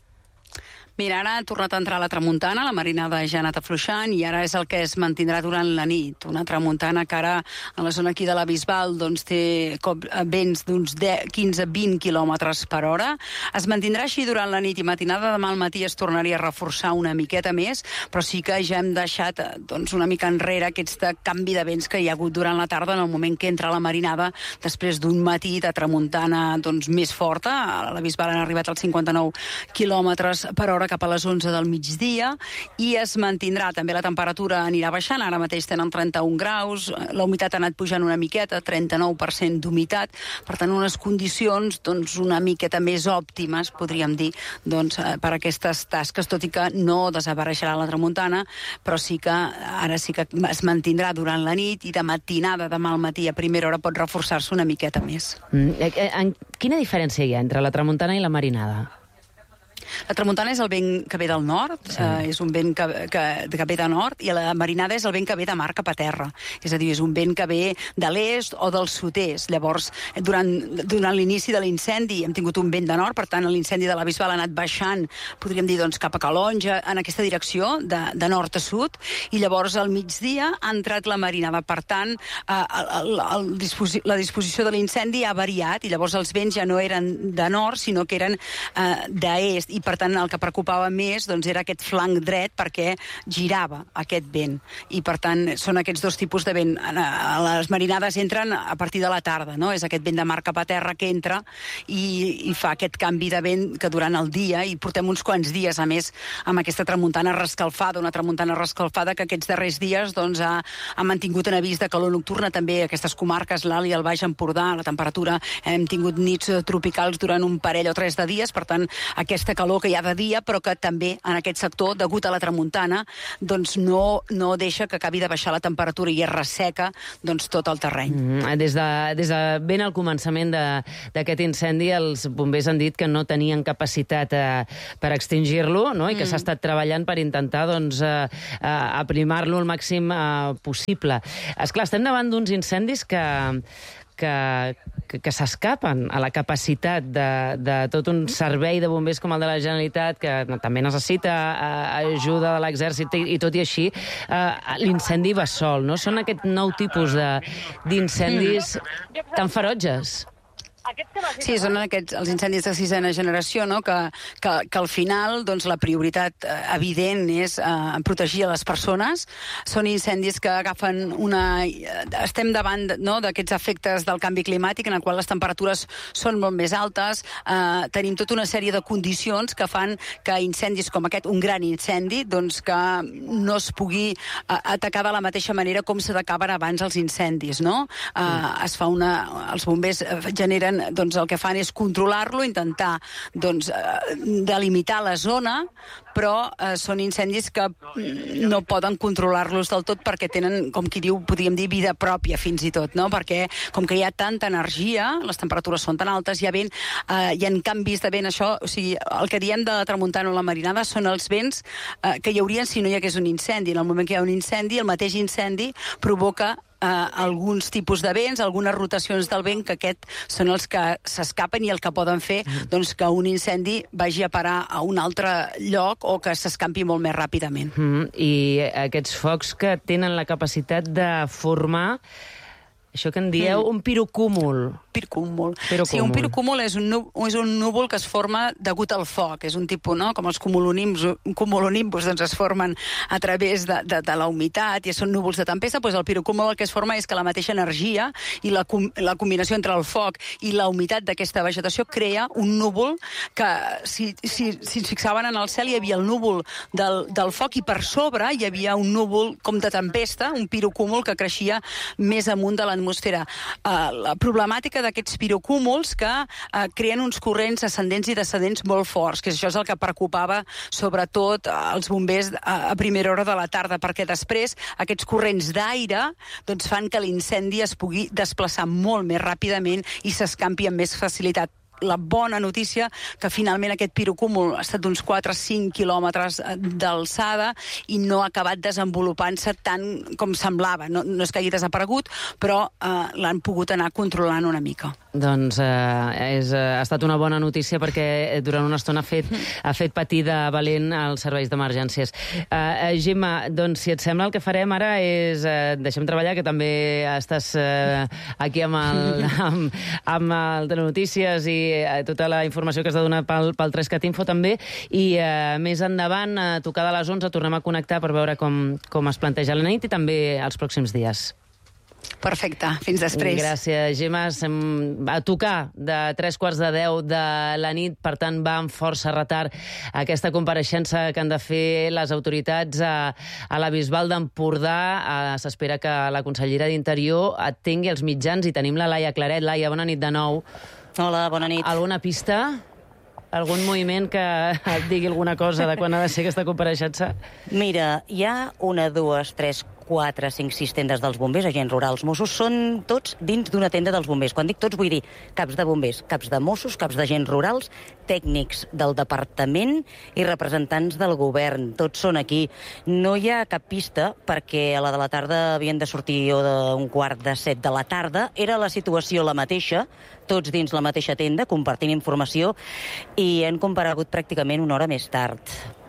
Mira, ara ha tornat a entrar la tramuntana, la marinada ja ha anat afluixant i ara és el que es mantindrà durant la nit. Una tramuntana que ara, en la zona aquí de la Bisbal, doncs té cop, vents d'uns quinze a vint quilòmetres per hora. Es mantindrà així durant la nit i matinada. Demà al matí es tornaria a reforçar una miqueta més, però sí que ja hem deixat doncs, una mica enrere aquest canvi de vents que hi ha hagut durant la tarda en el moment que entra la marinada després d'un matí de tramuntana doncs, més forta. A la Bisbal han arribat als cinquanta-nou quilòmetres per hora cap a les onze del migdia i es mantindrà. També la temperatura anirà baixant, ara mateix tenen trenta-un graus, la humitat ha anat pujant una miqueta, trenta-nou per cent d'humitat, per tant unes condicions doncs, una miqueta més òptimes, podríem dir, doncs, per aquestes tasques, tot i que no desapareixerà la tramuntana, però sí que ara sí que es mantindrà durant la nit i de matinada, demà al matí a primera hora pot reforçar-se una miqueta més. Mm, en quina diferència hi ha entre la tramuntana i la marinada? La tramuntana és el vent que ve del nord, sí. eh, és un vent que, que, que ve de nord, i la marinada és el vent que ve de mar cap a terra. És a dir, és un vent que ve de l'est o del sud-est. Llavors, durant, durant l'inici de l'incendi hem tingut un vent de nord, per tant, l'incendi de la Bisbal ha anat baixant, podríem dir, doncs, cap a Calonja, en aquesta direcció, de, de nord a sud, i llavors al migdia ha entrat la marinada. Per tant, eh, el, el disposi la disposició de l'incendi ha variat, i llavors els vents ja no eren de nord, sinó que eren eh, d'est. i per tant el que preocupava més doncs, era aquest flanc dret perquè girava aquest vent. I per tant són aquests dos tipus de vent. Les marinades entren a partir de la tarda, no? És aquest vent de mar cap a terra que entra i, i fa aquest canvi de vent que durant el dia, i portem uns quants dies, a més, amb aquesta tramuntana rescalfada, una tramuntana rescalfada que aquests darrers dies doncs, ha, ha mantingut un avís de calor nocturna també a aquestes comarques, l'Alt i el Baix Empordà. La temperatura, hem tingut nits tropicals durant un parell o tres de dies, per tant, aquesta calor que hi ha de dia, però que també en aquest sector, degut a la tramuntana, doncs no, no deixa que acabi de baixar la temperatura i es resseca doncs, tot el terreny. Mm, des, de, des de ben al començament d'aquest incendi, els bombers han dit que no tenien capacitat eh, per extingir-lo, no? I que mm. s'ha estat treballant per intentar doncs, eh, eh, aprimar-lo el màxim eh, possible. Esclar, estem davant d'uns incendis que que, que, que s'escapen a la capacitat de, de tot un servei de bombers com el de la Generalitat, que també necessita eh, ajuda de l'exèrcit, i, i tot i així eh, l'incendi va sol, no? Són aquest nou tipus d'incendis tan ferotges. Sí, són aquests, els incendis de sisena generació, no? que, que, que al final doncs, la prioritat eh, evident és eh, protegir a les persones. Són incendis que agafen una... Estem davant no, d'aquests efectes del canvi climàtic en el qual les temperatures són molt més altes. Eh, tenim tota una sèrie de condicions que fan que incendis com aquest, un gran incendi, doncs que no es pugui eh, atacar de la mateixa manera com s'atacaven abans els incendis, no? Eh, es fa una... Els bombers generen doncs el que fan és controlar-lo, intentar doncs, delimitar la zona, però eh, són incendis que no poden controlar-los del tot perquè tenen, com qui diu, podríem dir, vida pròpia fins i tot, no? Perquè com que hi ha tanta energia, les temperatures són tan altes, hi ha vent, eh, hi ha canvis de vent, això, o sigui, el que diem de la tramuntana o la marinada són els vents eh, que hi haurien si no hi hagués un incendi. En el moment que hi ha un incendi, el mateix incendi provoca Uh, alguns tipus de vents, algunes rotacions del vent, que aquest són els que s'escapen i el que poden fer doncs, que un incendi vagi a parar a un altre lloc o que s'escampi molt més ràpidament. Mm, I aquests focs que tenen la capacitat de formar això que en dieu mm. un pirocúmul. Pirocúmul. pirocúmul. Sí, un pirocúmul és un, és un núvol que es forma degut al foc. És un tipus, no?, com els cumulonimbus, cumulonimbus doncs es formen a través de, de, de la humitat i són núvols de tempesta. Doncs el pirocúmul el que es forma és que la mateixa energia i la, la combinació entre el foc i la humitat d'aquesta vegetació crea un núvol que, si, si, si ens fixaven en el cel, hi havia el núvol del, del foc i per sobre hi havia un núvol com de tempesta, un pirocúmul que creixia més amunt de l'atmosfera. Uh, la problemàtica d'aquests pirocúmuls que uh, creen uns corrents ascendents i descendents molt forts, que això és el que preocupava sobretot uh, els bombers uh, a primera hora de la tarda, perquè després aquests corrents d'aire doncs, fan que l'incendi es pugui desplaçar molt més ràpidament i s'escampi amb més facilitat. La bona notícia que finalment aquest pirocúmul ha estat d'uns quatre a cinc quilòmetres d'alçada i no ha acabat desenvolupant-se tant com semblava. No, no és que hagi desaparegut, però eh, l'han pogut anar controlant una mica. Doncs eh, és, ha estat una bona notícia perquè durant una estona ha fet, ha fet patir de valent els serveis d'emergències. Eh, Gemma, doncs si et sembla el que farem ara és eh, deixem treballar, que també estàs eh, aquí amb el, amb, amb el Telenotícies i tota la informació que has de donar pel, pel tres cat info també, i eh, més endavant, a tocar de les onze, tornem a connectar per veure com, com es planteja la nit i també els pròxims dies. Perfecte, fins després. Gràcies, Gemma. A tocar de tres quarts de deu de la nit, per tant va amb força retard aquesta compareixença que han de fer les autoritats a, a la Bisbal d'Empordà. S'espera que la consellera d'Interior atengui els mitjans i tenim la Laia Claret. Laia, bona nit de nou. Hola, bona nit. Alguna pista? Algun moviment que et digui alguna cosa de quan ha de ser aquesta compareixença? Mira, hi ha una, dues, tres, quatre, cinc, sis tendes dels bombers, agents rurals, Mossos, són tots dins d'una tenda dels bombers. Quan dic tots vull dir caps de bombers, caps de Mossos, caps d'agents rurals, tècnics del departament i representants del govern. Tots són aquí. No hi ha cap pista perquè a la de la tarda havien de sortir o d'un quart de set de la tarda. Era la situació la mateixa tots dins la mateixa tenda, compartint informació, i han comparegut pràcticament una hora més tard.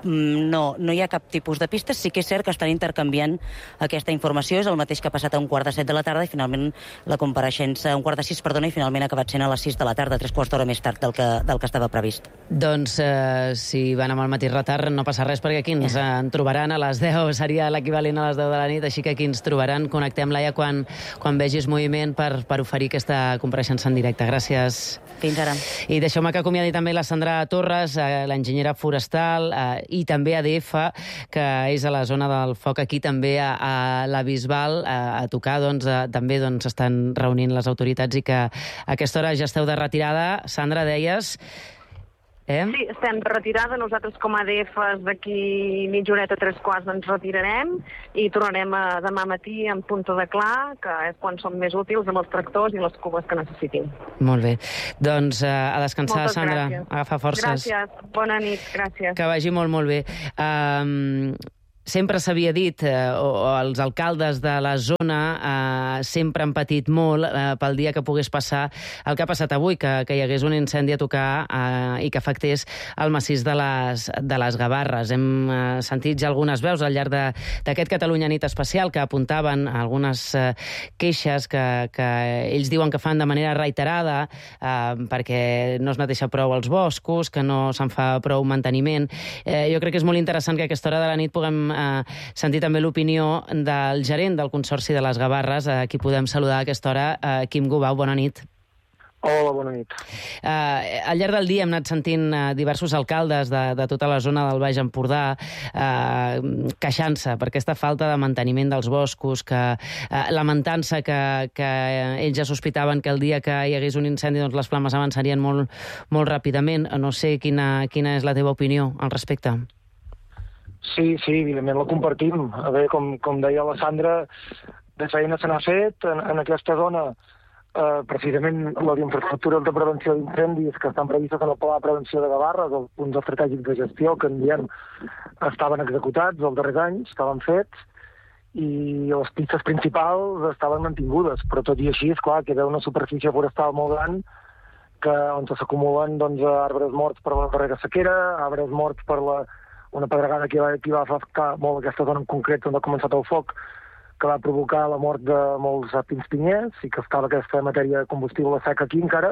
No, no hi ha cap tipus de pistes. Sí que és cert que estan intercanviant aquesta informació. És el mateix que ha passat a un quart de set de la tarda i finalment la compareixença, un quart de sis, perdona, i finalment ha acabat sent a les sis de la tarda, tres quarts d'hora més tard del que, del que estava previst. Doncs eh, si van amb el mateix retard no passa res, perquè aquí ens en trobaran a les deu, seria l'equivalent a les deu de la nit, així que aquí ens trobaran. Connectem, Laia, quan, quan vegis moviment per, per oferir aquesta compareixença en directe. Gràcies. Fins ara. I deixeu-me que acomiadi també la Sandra Torres, eh, l'enginyera forestal, eh, i també A D F, que és a la zona del foc aquí, també a, a la Bisbal, a, a tocar, doncs, a, també doncs, estan reunint les autoritats i que a aquesta hora ja esteu de retirada. Sandra, deies... Eh? Sí, estem de retirada. Nosaltres com a A D Fs d'aquí mitja horeta, tres quarts, ens retirarem i tornarem a demà matí en punta de clar, que és quan som més útils amb els tractors i les cubes que necessitin. Molt bé. doncs eh, a descansar, Moltes Sandra. Gràcies. Agafa forces. Gràcies. Bona nit. Gràcies. Que vagi molt, molt bé. Um, sempre s'havia dit, eh, o, o els alcaldes de la zona eh, sempre han patit molt eh, pel dia que pogués passar el que ha passat avui, que, que hi hagués un incendi a tocar eh, i que afectés el massís de les, de les Gavarres. Hem eh, sentit ja algunes veus al llarg d'aquest Catalunya Nit Especial que apuntaven algunes eh, queixes que, que ells diuen que fan de manera reiterada eh, perquè no es neteja prou els boscos, que no se'n fa prou manteniment. Eh, jo crec que és molt interessant que a aquesta hora de la nit puguem eh, sentir també l'opinió del gerent del Consorci de les Gavarres, a qui podem saludar a aquesta hora. Eh, Quim Gubau, bona nit. Hola, bona nit. Eh, al llarg del dia hem anat sentint eh, diversos alcaldes de, de tota la zona del Baix Empordà eh, queixant-se per aquesta falta de manteniment dels boscos, que eh, lamentant-se que, que ells ja sospitaven que el dia que hi hagués un incendi doncs les flames avançarien molt, molt ràpidament. No sé quina, quina és la teva opinió al respecte. Sí, sí, evidentment la compartim. A veure, com, com deia la Sandra, de feina se n'ha fet en, en aquesta zona. Eh, precisament les infraestructures de prevenció d'incendis que estan previstes en el Pla de Prevenció de Gavarres, els punts estratègics de gestió que en diem, estaven executats els darrers anys, estaven fets, i les pistes principals estaven mantingudes, però tot i així, esclar, queda una superfície forestal molt gran que, on s'acumulen doncs, arbres morts per la darrera sequera, arbres morts per la, una pedregada que va, que va afectar molt aquesta zona en concret on ha començat el foc, que va provocar la mort de molts pins pinyers i que estava aquesta matèria de combustible seca aquí encara,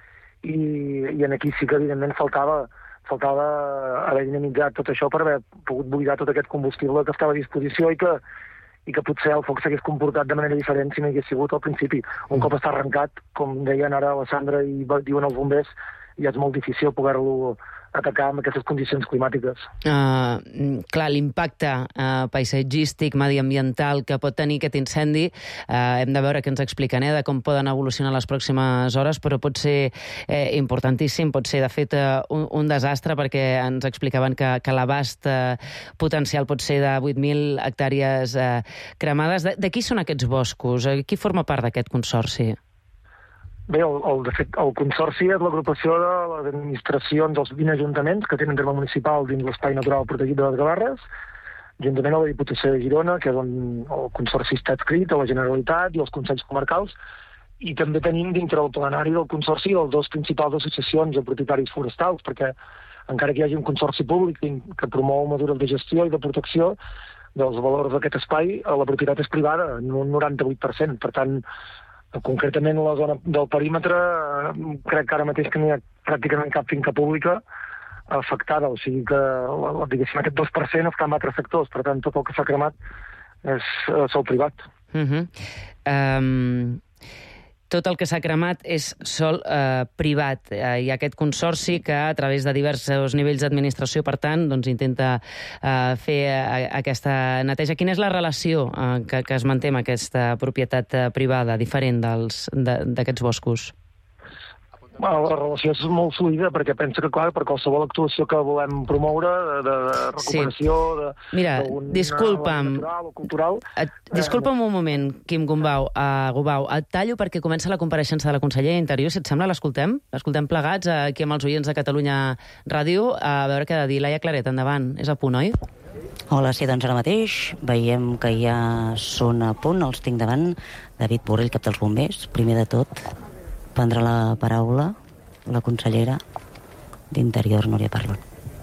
i, i en aquí sí que evidentment faltava, faltava haver dinamitzat tot això per haver pogut buidar tot aquest combustible que estava a disposició i que, i que potser el foc s'hagués comportat de manera diferent si no hi hagués sigut al principi. Un cop està arrencat, com deien ara la Sandra i diuen els bombers, ja és molt difícil poder-lo atacar amb aquestes condicions climàtiques. Uh, clar, l'impacte uh, paisatgístic, mediambiental que pot tenir aquest incendi, uh, hem de veure què ens expliquen, eh, de com poden evolucionar les pròximes hores, però pot ser eh, importantíssim, pot ser de fet uh, un, un desastre, perquè ens explicaven que, que l'abast uh, potencial pot ser de vuit mil hectàrees uh, cremades. De, de qui són aquests boscos? Qui forma part d'aquest consorci? Bé, el, el, de fet, el Consorci és l'agrupació de les administracions dels vint ajuntaments que tenen terme municipal dins l'Espai Natural Protegit de les Gavarres, juntament a la Diputació de Girona, que és on el Consorci està adscrit, a la Generalitat i els Consells Comarcals, i també tenim dintre el plenari del Consorci els dos principals associacions de propietaris forestals, perquè encara que hi hagi un consorci públic que promou mesures de gestió i de protecció dels valors d'aquest espai, la propietat és privada, en un noranta-vuit per cent. Per tant, concretament a la zona del perímetre, crec que ara mateix que no hi ha pràcticament cap finca pública afectada, o sigui que diguéssim aquest dos per cent està en altres sectors, per tant tot el que s'ha cremat és sol privat. Uh -huh. um... Tot el que s'ha cremat és sol eh, privat. Eh, hi ha aquest consorci que a través de diversos nivells d'administració, per tant, doncs, intenta eh, fer eh, aquesta neteja. Quina és la relació eh, que, que es manté amb aquesta propietat eh, privada, diferent dels, d'aquests boscos? Bueno, la relació és molt fluida, perquè pensa que, clar, per qualsevol actuació que volem promoure, de, de recuperació... Sí. De, Mira, disculpa'm... Natural o cultural... Et, disculpa'm un moment, Quim Gubau, uh, Gubau. Et tallo perquè comença la compareixença de la consellera d'Interior. Si et sembla, l'escoltem? L'escoltem plegats aquí amb els oients de Catalunya Ràdio. A veure què ha de dir. Laia Claret, endavant. És a punt, oi? Hola, sí, doncs ara mateix veiem que ja són a punt, els tinc davant. David Borrell, cap dels bombers, primer de tot. prendre la paraula la consellera d'Interior, Núria Parlon.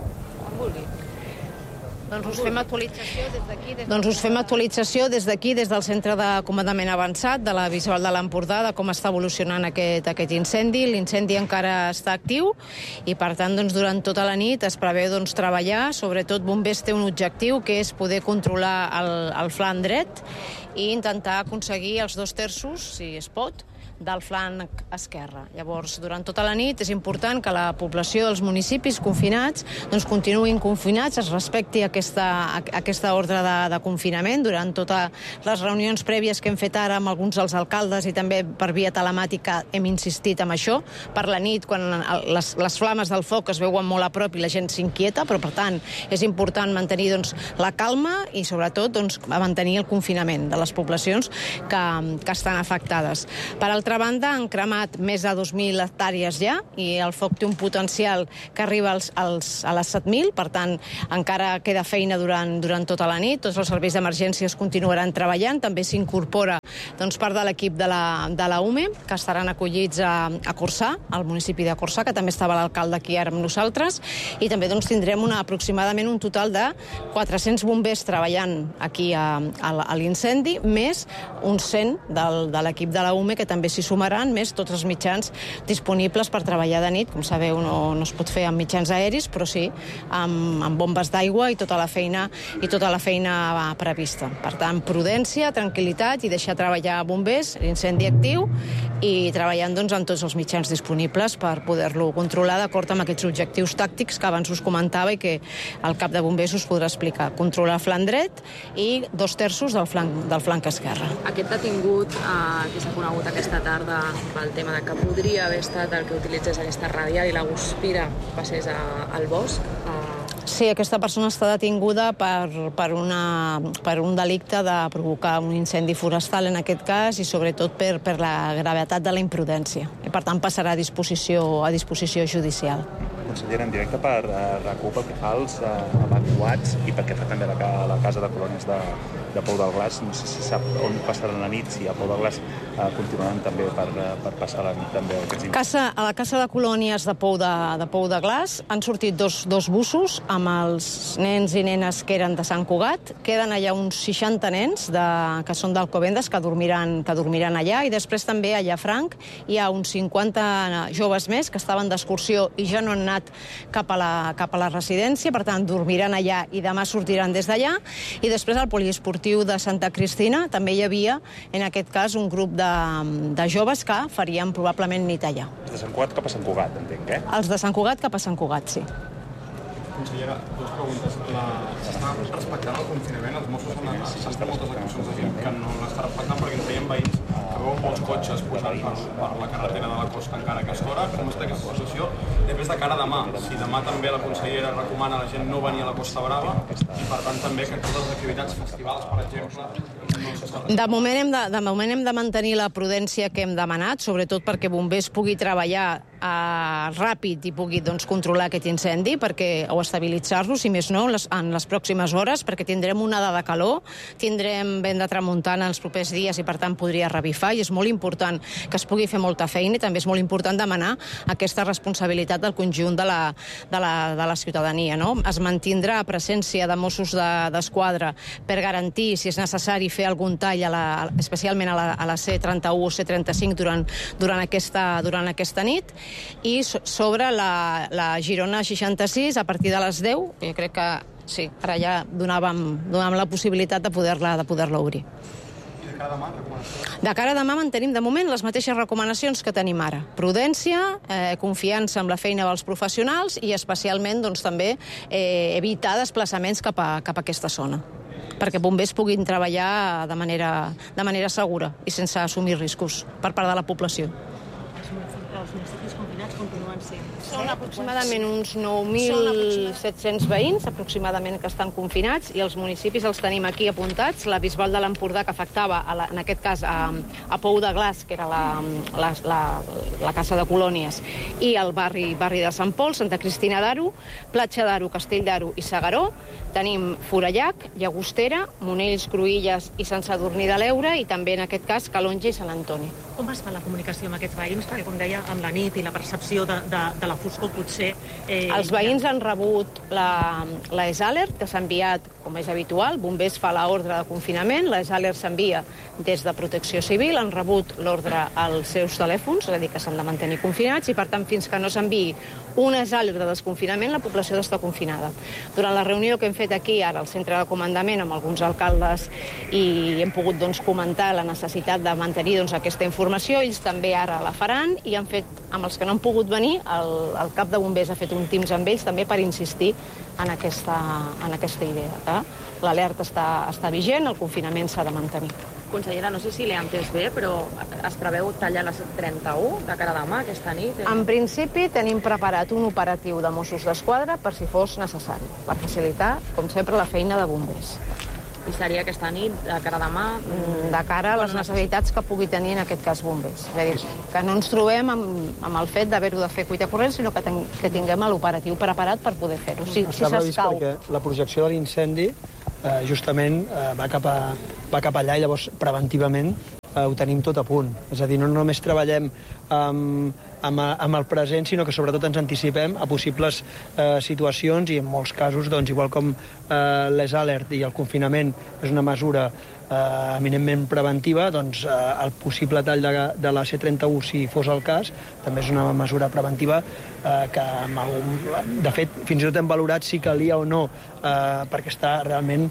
Doncs us fem actualització des d'aquí, des, doncs us fem actualització des d'aquí, des del Centre de Comandament Avançat de la Bisbal de l'Empordà, de com està evolucionant aquest, aquest incendi. L'incendi encara està actiu i, per tant, doncs, durant tota la nit es preveu doncs, treballar. Sobretot, Bombers té un objectiu, que és poder controlar el, el flanc dret i intentar aconseguir els dos terços, si es pot, del flanc esquerre. Llavors, durant tota la nit és important que la població dels municipis confinats doncs, continuïn confinats, es respecti aquesta, aquesta ordre de, de confinament. Durant totes les reunions prèvies que hem fet ara amb alguns dels alcaldes i també per via telemàtica hem insistit en això. Per la nit, quan les, les flames del foc es veuen molt a prop i la gent s'inquieta, però per tant és important mantenir doncs, la calma i sobretot doncs, mantenir el confinament de les poblacions que, que estan afectades. Per altra Per altra banda, han cremat més de dos mil hectàrees ja i el foc té un potencial que arriba als, als, a les set mil, per tant, encara queda feina durant, durant tota la nit. Tots els serveis d'emergències continuaran treballant. També s'incorpora doncs, part de l'equip de la, de la U M E, que estaran acollits a, a Corçà, al municipi de Corçà, que també estava l'alcalde aquí ara amb nosaltres, i també doncs, tindrem una, aproximadament un total de quatre-cents bombers treballant aquí a, a, a l'incendi, més uns cent del, de l'equip de la U M E, que també s'hi sumaran, més tots els mitjans disponibles per treballar de nit. Com sabeu, no, no es pot fer amb mitjans aeris, però sí amb, amb bombes d'aigua i tota la feina i tota la feina prevista. Per tant, prudència, tranquil·litat i deixar treballar bombers, l'incendi actiu, i treballant doncs, amb tots els mitjans disponibles per poder-lo controlar d'acord amb aquests objectius tàctics que abans us comentava i que el cap de bombers us podrà explicar. Controlar el flanc dret i dos terços del flanc, del flanc esquerre. Aquest detingut eh, que s'ha conegut aquesta tarda pel tema de que podria haver estat el que utilitzés aquesta radial i la guspira passés a, al bosc. Eh... Sí, aquesta persona està detinguda per, per, una, per un delicte de provocar un incendi forestal en aquest cas i sobretot per, per la gravetat de la imprudència. I per tant passarà a disposició, a disposició judicial. Consellera, en directe per uh, RAC1 pel que fa als uh, evacuats i pel que fa també a la, a la casa de colònies de, de Pou del Glaç, no sé si sap on passaran la nit, si a Pou del Glaç uh, continuaran també per, uh, per passar la nit també. Casa, a la casa de colònies de Pou de, de, Pou de Glaç han sortit dos, dos bussos amb els nens i nenes que eren de Sant Cugat. Queden allà uns seixanta nens de, que són d'Alcobendas que dormiran, que dormiran allà, i després també a Llafranc hi ha uns cinquanta joves més que estaven d'excursió i ja no han anat cap a, la, cap a la residència, per tant dormiran allà i demà sortiran des d'allà. I després al poliesportiu de Santa Cristina també hi havia, en aquest cas, un grup de, de joves que farien probablement nit allà. Els de Sant Cugat cap a Sant Cugat, entenc, eh? Els de Sant Cugat cap a Sant Cugat, sí. Consellera, dues preguntes. S'està respectant el confinament? Els Mossos han sentit moltes actuacions de gent que no l'està respectant perquè ens veiem veïns que veuen molts cotxes posant per, per la carretera de la costa encara a aquesta hora. Com està aquesta situació? Després de cara a demà, si demà també la consellera recomana a la gent no venir a la Costa Brava i per tant també que totes les activitats festivals, per exemple, no s'està... De moment, hem de, de moment hem de mantenir la prudència que hem demanat, sobretot perquè bombers pugui treballar eh, ràpid i pugui doncs, controlar aquest incendi perquè, o estabilitzar-lo, si més no, les, en les pròximes hores, perquè tindrem una onada de calor, tindrem vent de tramuntana els propers dies i per tant podria revifar, i és molt important que es pugui fer molta feina i també és molt important demanar aquesta responsabilitat del conjunt de la, de la, de la ciutadania. No? Es mantindrà presència de Mossos d'Esquadra per garantir, si és necessari, fer algun tall, a la, especialment a la, a la C trenta-u o C trenta-cinc durant, durant, aquesta, durant aquesta nit, i sobre la, la Girona seixanta-sis a partir de les deu, jo crec que sí, ara ja donàvem, donàvem la possibilitat de poder-la de poder-la obrir. I de cara a demà, recomanacions? De cara a demà mantenim de moment les mateixes recomanacions que tenim ara. Prudència, eh, confiança en la feina dels professionals i especialment doncs, també eh, evitar desplaçaments cap a, cap a aquesta zona, perquè bombers puguin treballar de manera, de manera segura i sense assumir riscos per part de la població. Els municipis confinats continuen sent Són aproximadament uns nou mil set-cents veïns, aproximadament, que estan confinats, i els municipis els tenim aquí apuntats. La Bisbal de l'Empordà, que afectava, a la, en aquest cas, a, a Pou de Glaç, que era la, la, la, la Casa de Colònies, i el barri, barri de Sant Pol, Santa Cristina d'Aro, Platja d'Aro, Castell d'Aro i Segaró. Tenim Forallac, Llagostera, Monells, Cruïlles i Sant Sadurní de l'Eure, i també, en aquest cas, Calonge i Sant Antoni. Com es fa la comunicació amb aquests veïns? Perquè, com deia, amb la nit i la percepció de, de, de la foscor, potser... Eh, els veïns han rebut la, la E S Alert, que s'ha enviat, com és habitual. Bombers fa l'ordre de confinament, la E S Alert s'envia des de Protecció Civil, han rebut l'ordre als seus telèfons, és a dir, que s'han de mantenir confinats, i, per tant, fins que no s'enviï una E S Alert de desconfinament, la població ha d'estar confinada. Durant la reunió que hem fet aquí, ara, al centre de comandament, amb alguns alcaldes, i hem pogut doncs, comentar la necessitat de mantenir doncs, aquesta informació, ells també ara la faran, i han fet, amb els que no han pogut venir, el, el cap de bombers ha fet un Teams amb ells també per insistir en aquesta, en aquesta idea. Eh? L'alerta està, està vigent, el confinament s'ha de mantenir. Consellera, no sé si l'he entès bé, però es preveu tallar les trenta-u de cara a demà, aquesta nit? En principi tenim preparat un operatiu de Mossos d'Esquadra per si fos necessari, per facilitar, com sempre, la feina de bombers. I seria aquesta nit, de cara a demà? De cara a les necessitats que pugui tenir, en aquest cas, bombers. És a dir, que no ens trobem amb, amb el fet d'haver-ho de fer cuita corrent, sinó que, ten, que tinguem l'operatiu preparat per poder fer-ho. Si, si s'escau. Perquè la projecció de l'incendi eh, justament eh, va, cap a, va cap allà, i llavors preventivament eh, ho tenim tot a punt. És a dir, no només treballem amb, amb, amb el present, sinó que sobretot ens anticipem a possibles eh, situacions, i en molts casos, doncs, igual com eh, l'E S Alert i el confinament és una mesura eh, eminentment preventiva, doncs eh, el possible tall de, de la C trenta-u, si fos el cas, també és una mesura preventiva eh, que, de fet, fins i tot hem valorat si calia o no, eh, perquè està realment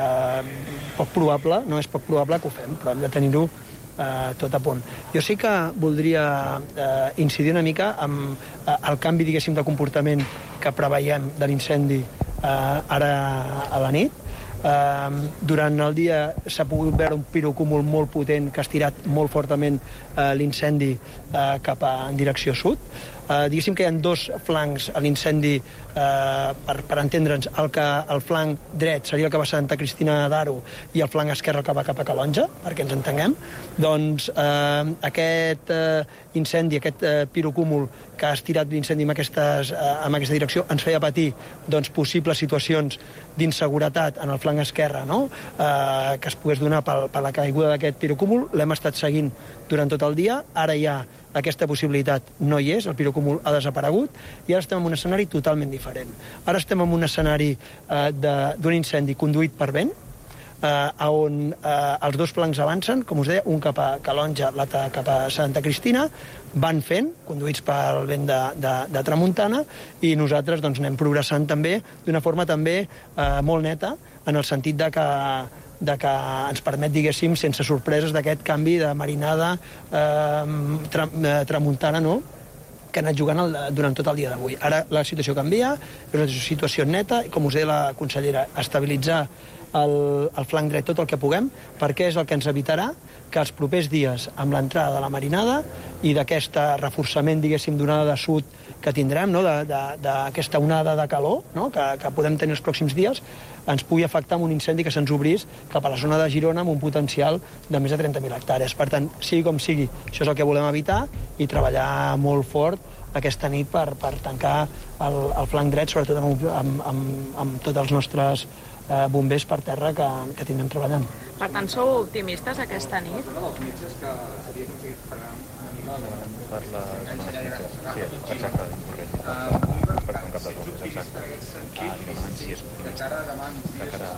eh, poc probable, no és poc probable que ho fem, però hem de tenir-ho Uh, tot a punt. Jo sí que voldria uh, incidir una mica amb uh, el canvi, diguéssim, de comportament que preveiem de l'incendi uh, ara a la nit. Uh, durant el dia s'ha pogut veure un pirocúmul molt potent que ha estirat molt fortament uh, l'incendi uh, cap a, en direcció sud. Uh, diguéssim que hi ha dos flancs a l'incendi, uh, per, per entendre'ns, el, que, el flanc dret seria el que va a Santa Cristina d'Aro i el flanc esquerre el que va cap a Calonge, perquè ens entenguem. Doncs uh, aquest uh, incendi, aquest uh, pirocúmul que ha estirat l'incendi en, aquestes, uh, en aquesta direcció ens feia patir doncs, possibles situacions d'inseguretat en el flanc esquerre, no? uh, que es pogués donar per, per la caiguda d'aquest pirocúmul. L'hem estat seguint durant tot el dia. Ara ja aquesta possibilitat no hi és, el pirocúmul ha desaparegut, i ara estem en un escenari totalment diferent. Ara estem en un escenari eh, d'un incendi conduït per vent, eh, on eh, els dos flancs avancen, com us deia, un cap a Calonge, l'altre cap a Santa Cristina, van fent, conduïts pel vent de, de, de tramuntana, i nosaltres doncs, anem progressant també d'una forma també eh, molt neta, en el sentit de que de que ens permet, diguéssim, sense sorpreses d'aquest canvi de marinada eh, tra, eh, tramuntana, no?, que ha anat jugant el, durant tot el dia d'avui. Ara la situació canvia, és una situació neta, i com us deia la consellera, estabilitzar el, el flanc dret tot el que puguem, perquè és el que ens evitarà que els propers dies, amb l'entrada de la marinada i d'aquest reforçament, diguéssim, d'onada de sud que tindrem, no?, d'aquesta onada de calor, no?, que, que podem tenir els pròxims dies, ens pugui afectar amb un incendi que se'ns obrís cap a la zona de Girona amb un potencial de més de trenta mil hectàrees. Per tant, sigui com sigui, això és el que volem evitar, i treballar molt fort aquesta nit per, per tancar el, el flanc dret, sobretot amb, amb, amb, amb tots els nostres eh, bombers per terra que, que tindrem treballant. Per tant, sou optimistes aquesta nit? Els mitjans que s'havia aconseguit pagar per les mitges. Sí, exacte, correcte. Per un cap de coses, exacte. Ah, demanen si és optimista. De cara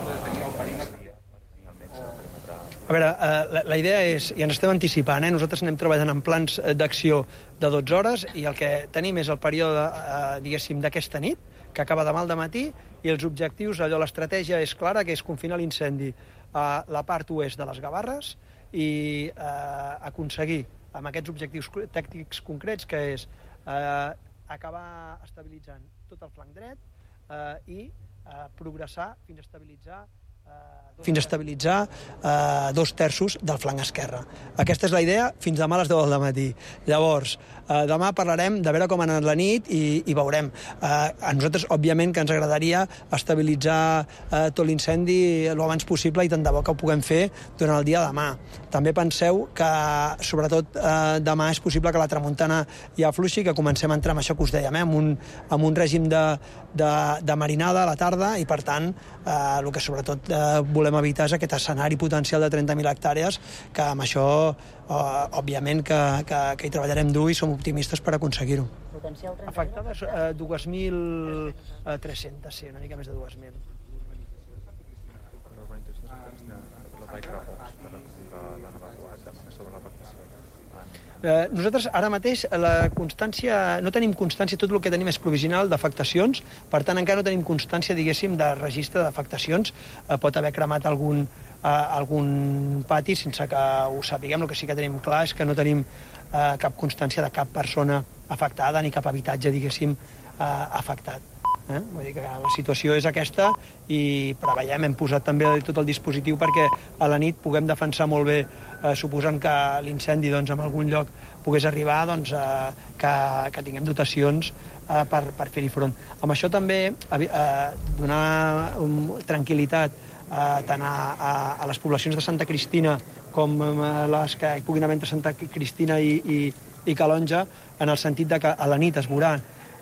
a veure, la, la idea és, i ens estem anticipant, eh? Nosaltres anem treballant en plans d'acció de dotze hores, i el que tenim és el període, eh, diguéssim, d'aquesta nit, que acaba demà al matí, i els objectius, allò, l'estratègia és clara, que és confinar l'incendi a la part oest de les Gavarres i eh, aconseguir, amb aquests objectius tàctics concrets, que és eh, acabar estabilitzant tot el flanc dret eh, i eh, progressar fins a estabilitzar fins a estabilitzar eh, dos terços del flanc esquerre. Aquesta és la idea fins demà a les deu del matí. Llavors, eh, demà parlarem de veure com ha anat la nit i, i veurem. Eh, a nosaltres, òbviament, que ens agradaria estabilitzar eh, tot l'incendi el abans possible i tant de bo que ho puguem fer durant el dia de demà. També penseu que, sobretot, eh, demà és possible que la tramuntana ja afluixi, que comencem a entrar amb això que us dèiem, eh, amb, un, amb un règim de, de, de marinada a la tarda i, per tant, eh, el que sobretot eh, volem evitar és aquest escenari potencial de trenta mil hectàrees, que amb això, eh, òbviament, que, que, que hi treballarem dur i som optimistes per aconseguir-ho. Afectades eh, dos mil tres-cents, sí, una mica més de dos mil. Eh, nosaltres ara mateix la constància, no tenim constància, tot el que tenim és provisional d'afectacions, per tant encara no tenim constància, diguéssim, de registre d'afectacions. Eh, pot haver cremat algun, eh, algun pati sense que ho sapiguem. El que sí que tenim clar és que no tenim eh, cap constància de cap persona afectada ni cap habitatge, diguéssim, eh, afectat. Eh? Vull dir que la situació és aquesta i preveiem, hem posat també tot el dispositiu perquè a la nit puguem defensar molt bé, eh, suposant que l'incendi doncs, en algun lloc pogués arribar, doncs, eh, que, que tinguem dotacions eh, per, per fer-hi front. Amb això també eh, donar um, tranquil·litat eh, tant a, a, a les poblacions de Santa Cristina com a les que hi puguin haver entre Santa Cristina i, i, i Calonja, en el sentit de que a la nit es veurà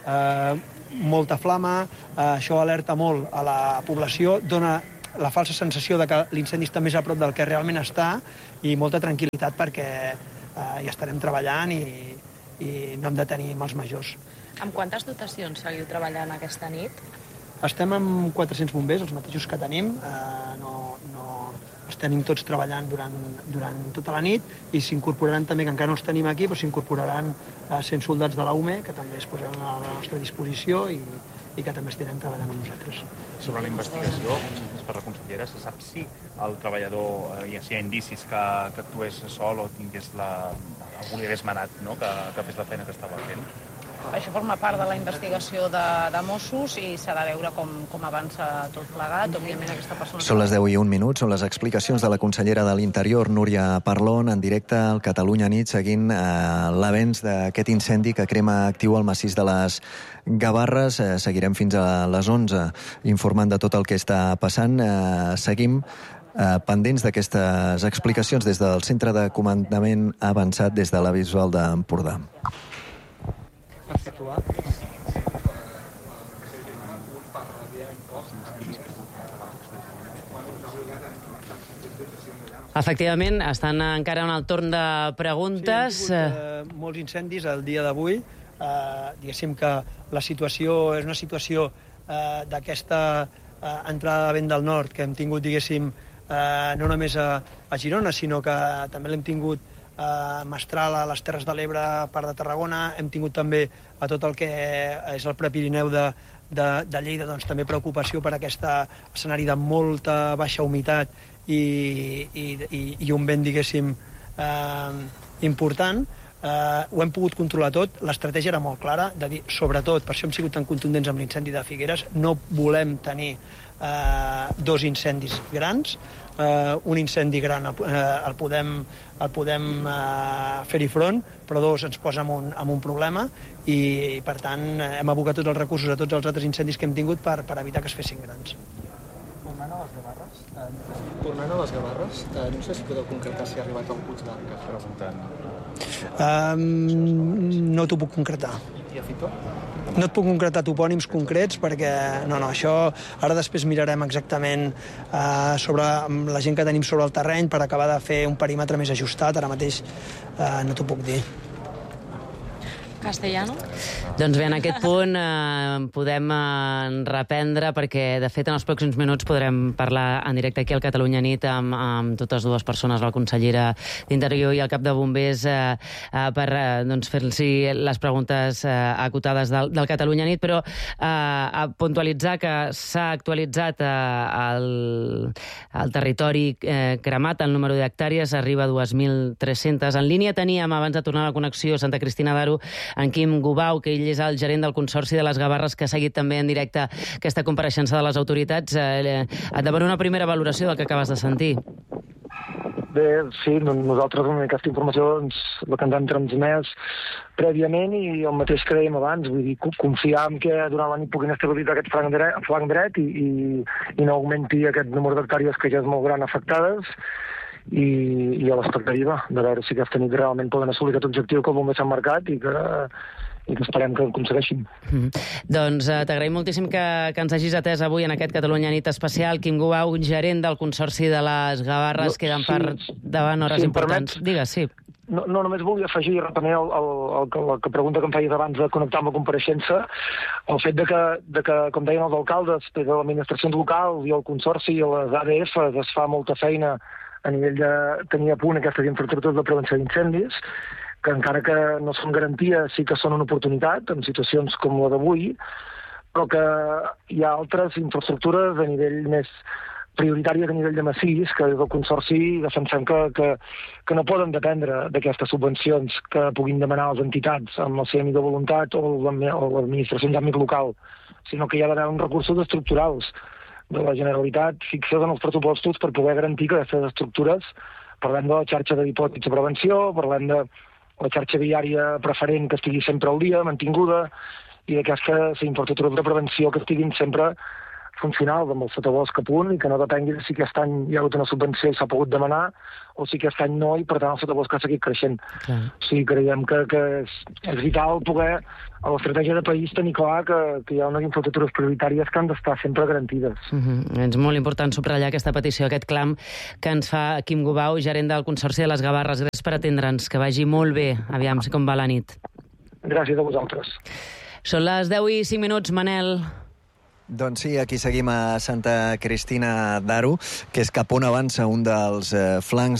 eh, molta flama, eh, això alerta molt a la població, dona la falsa sensació de que l'incendi està més a prop del que realment està i molta tranquil·litat perquè eh, hi estarem treballant i, i no hem de tenir mals majors. Amb quantes dotacions seguiu treballant aquesta nit? Estem amb quatre-cents bombers, els mateixos que tenim, eh, no, no, els tenim tots treballant durant, durant tota la nit i s'incorporaran també, que encara no els tenim aquí, però s'incorporaran eh, cent soldats de la U M E que també es posaran a la nostra disposició i, i que també estarem treballant amb nosaltres. Sobre la investigació, per la consellera, se sap si el treballador, eh, si hi ha indicis que, que actués sol o tingués la, algú li hagués manat, no?, que, que fes la feina que estava fent? Això forma part de la investigació de, de Mossos i s'ha de veure com, com avança tot plegat. Òbviament, aquesta persona... Són les deu i un minuts, són les explicacions de la consellera de l'Interior, Núria Parlon, en directe al Catalunya Nit, seguint eh, l'avenç d'aquest incendi que crema actiu al massís de les Gavarres. Eh, seguirem fins a les onze informant de tot el que està passant. Eh, seguim eh, pendents d'aquestes explicacions des del Centre de Comandament Avançat des de la Bisbal d'Empordà. Efectivament, estan encara en el torn de preguntes. Sí, hem tingut eh, molts incendis el dia d'avui. Eh, diguéssim que la situació és una situació eh, d'aquesta eh, entrada de vent del nord que hem tingut, diguéssim, eh, no només a, a Girona, sinó que també l'hem tingut a Mestral, a les Terres de l'Ebre, part de Tarragona, hem tingut també a tot el que és el Prepirineu de, de, de Lleida, doncs també preocupació per aquest escenari de molta baixa humitat i, i, i, i un vent, diguéssim, eh, important. Eh, ho hem pogut controlar tot. L'estratègia era molt clara, de dir, sobretot, per això hem sigut tan contundents amb l'incendi de Figueres, no volem tenir eh, dos incendis grans. Uh, un incendi gran uh, el podem, el podem uh, fer-hi front, però dos ens posa en un, en un problema i, per tant, hem abocat tots els recursos a tots els altres incendis que hem tingut per, per evitar que es fessin grans. Tornant a les Gavarres, eh, tornant a les Gavarres eh, no sé si podeu concretar si ha arribat al Puig d'Arques. Preguntant. Um, no t'ho puc concretar. I a Fito? No et puc concretar topònims concrets perquè, no, no, això ara després mirarem exactament eh, sobre la gent que tenim sobre el terreny per acabar de fer un perímetre més ajustat. Ara mateix eh, no t'ho puc dir. Castellano? Doncs bé, en aquest punt eh, podem eh, reprendre perquè, de fet, en els pròxims minuts podrem parlar en directe aquí al Catalunya Nit amb, amb totes dues persones, la consellera d'Interior i el cap de bombers, eh, eh, per eh, doncs, fer-los les preguntes eh, acotades del, del Catalunya Nit, però eh, a puntualitzar que s'ha actualitzat eh, el, el territori eh, cremat, el número d'hectàrees arriba a dos mil tres-cents. En línia teníem, abans de tornar a la connexió, Santa Cristina d'Aro, en Quim Gubau, que ell és el gerent del Consorci de les Gavarres, que ha seguit també en directe aquesta compareixença de les autoritats. Eh, et demano una primera valoració del que acabes de sentir. Bé, sí, nosaltres amb aquesta informació doncs, la que ens han transmès prèviament i el mateix que dèiem abans, vull dir, confiar en que durant la nit puguin estabilitzar aquest flanc dret, flanc dret i, i, i no augmenti aquest número d'hectàrees que ja és molt gran afectades i, i a l'expectativa de veure si aquesta nit realment poden assolir aquest objectiu que el bomber s'ha marcat i que, i que esperem que aconsegueixin. Mm-hmm. Doncs eh, t'agraïm moltíssim que, que ens hagis atès avui en aquest Catalunya Nit Especial. Quim Gubau, gerent del Consorci de les Gavarres, no, queden sí, per davant hores sí, importants. Permets, Digues, sí. No, no, només volia afegir, retenir el, el, el, la pregunta que em feies abans de connectar amb la compareixença, el fet de que, de que com deien els alcaldes, des de l'administració local i el Consorci i les A D F es fa molta feina a nivell de tenir a punt aquestes infraestructures de prevenció d'incendis, que encara que no són garantia, sí que són una oportunitat en situacions com la d'avui, però que hi ha altres infraestructures a nivell més prioritàries a nivell de massís, que des del Consorci defensem que, que, que no poden dependre d'aquestes subvencions que puguin demanar les entitats amb la seva millor voluntat o l'administració en àmbit local, sinó que hi ha d'haver uns recursos estructurals de la Generalitat fixats en els pressupostos per poder garantir que aquestes estructures, parlem de la xarxa de dipòsits de prevenció, parlem de la xarxa viària preferent que estigui sempre al dia, mantinguda, i d'aquestes infraestructures de prevenció que estiguin sempre funcionals, amb el sotabosc a punt, i que no depengui de si aquest any hi ha hagut una subvenció i s'ha pogut demanar, o si aquest any no, i per tant el sotabosc ha seguit creixent. Clar. O sigui, creiem que, que és, és vital poder, a l'estratègia de país, tenir clar que, que hi ha unes infraestructures prioritàries que han d'estar sempre garantides. Mm-hmm. És molt important subratllar aquesta petició, aquest clam que ens fa Quim Gubau, gerent del Consorci de les Gavarres. Gràcies per atendre'ns, que vagi molt bé. Aviam com va la nit. Gràcies a vosaltres. Són les deu i cinc minuts, Manel. Doncs sí, aquí seguim a Santa Cristina d'Aro, que és cap on avança un dels eh, flancs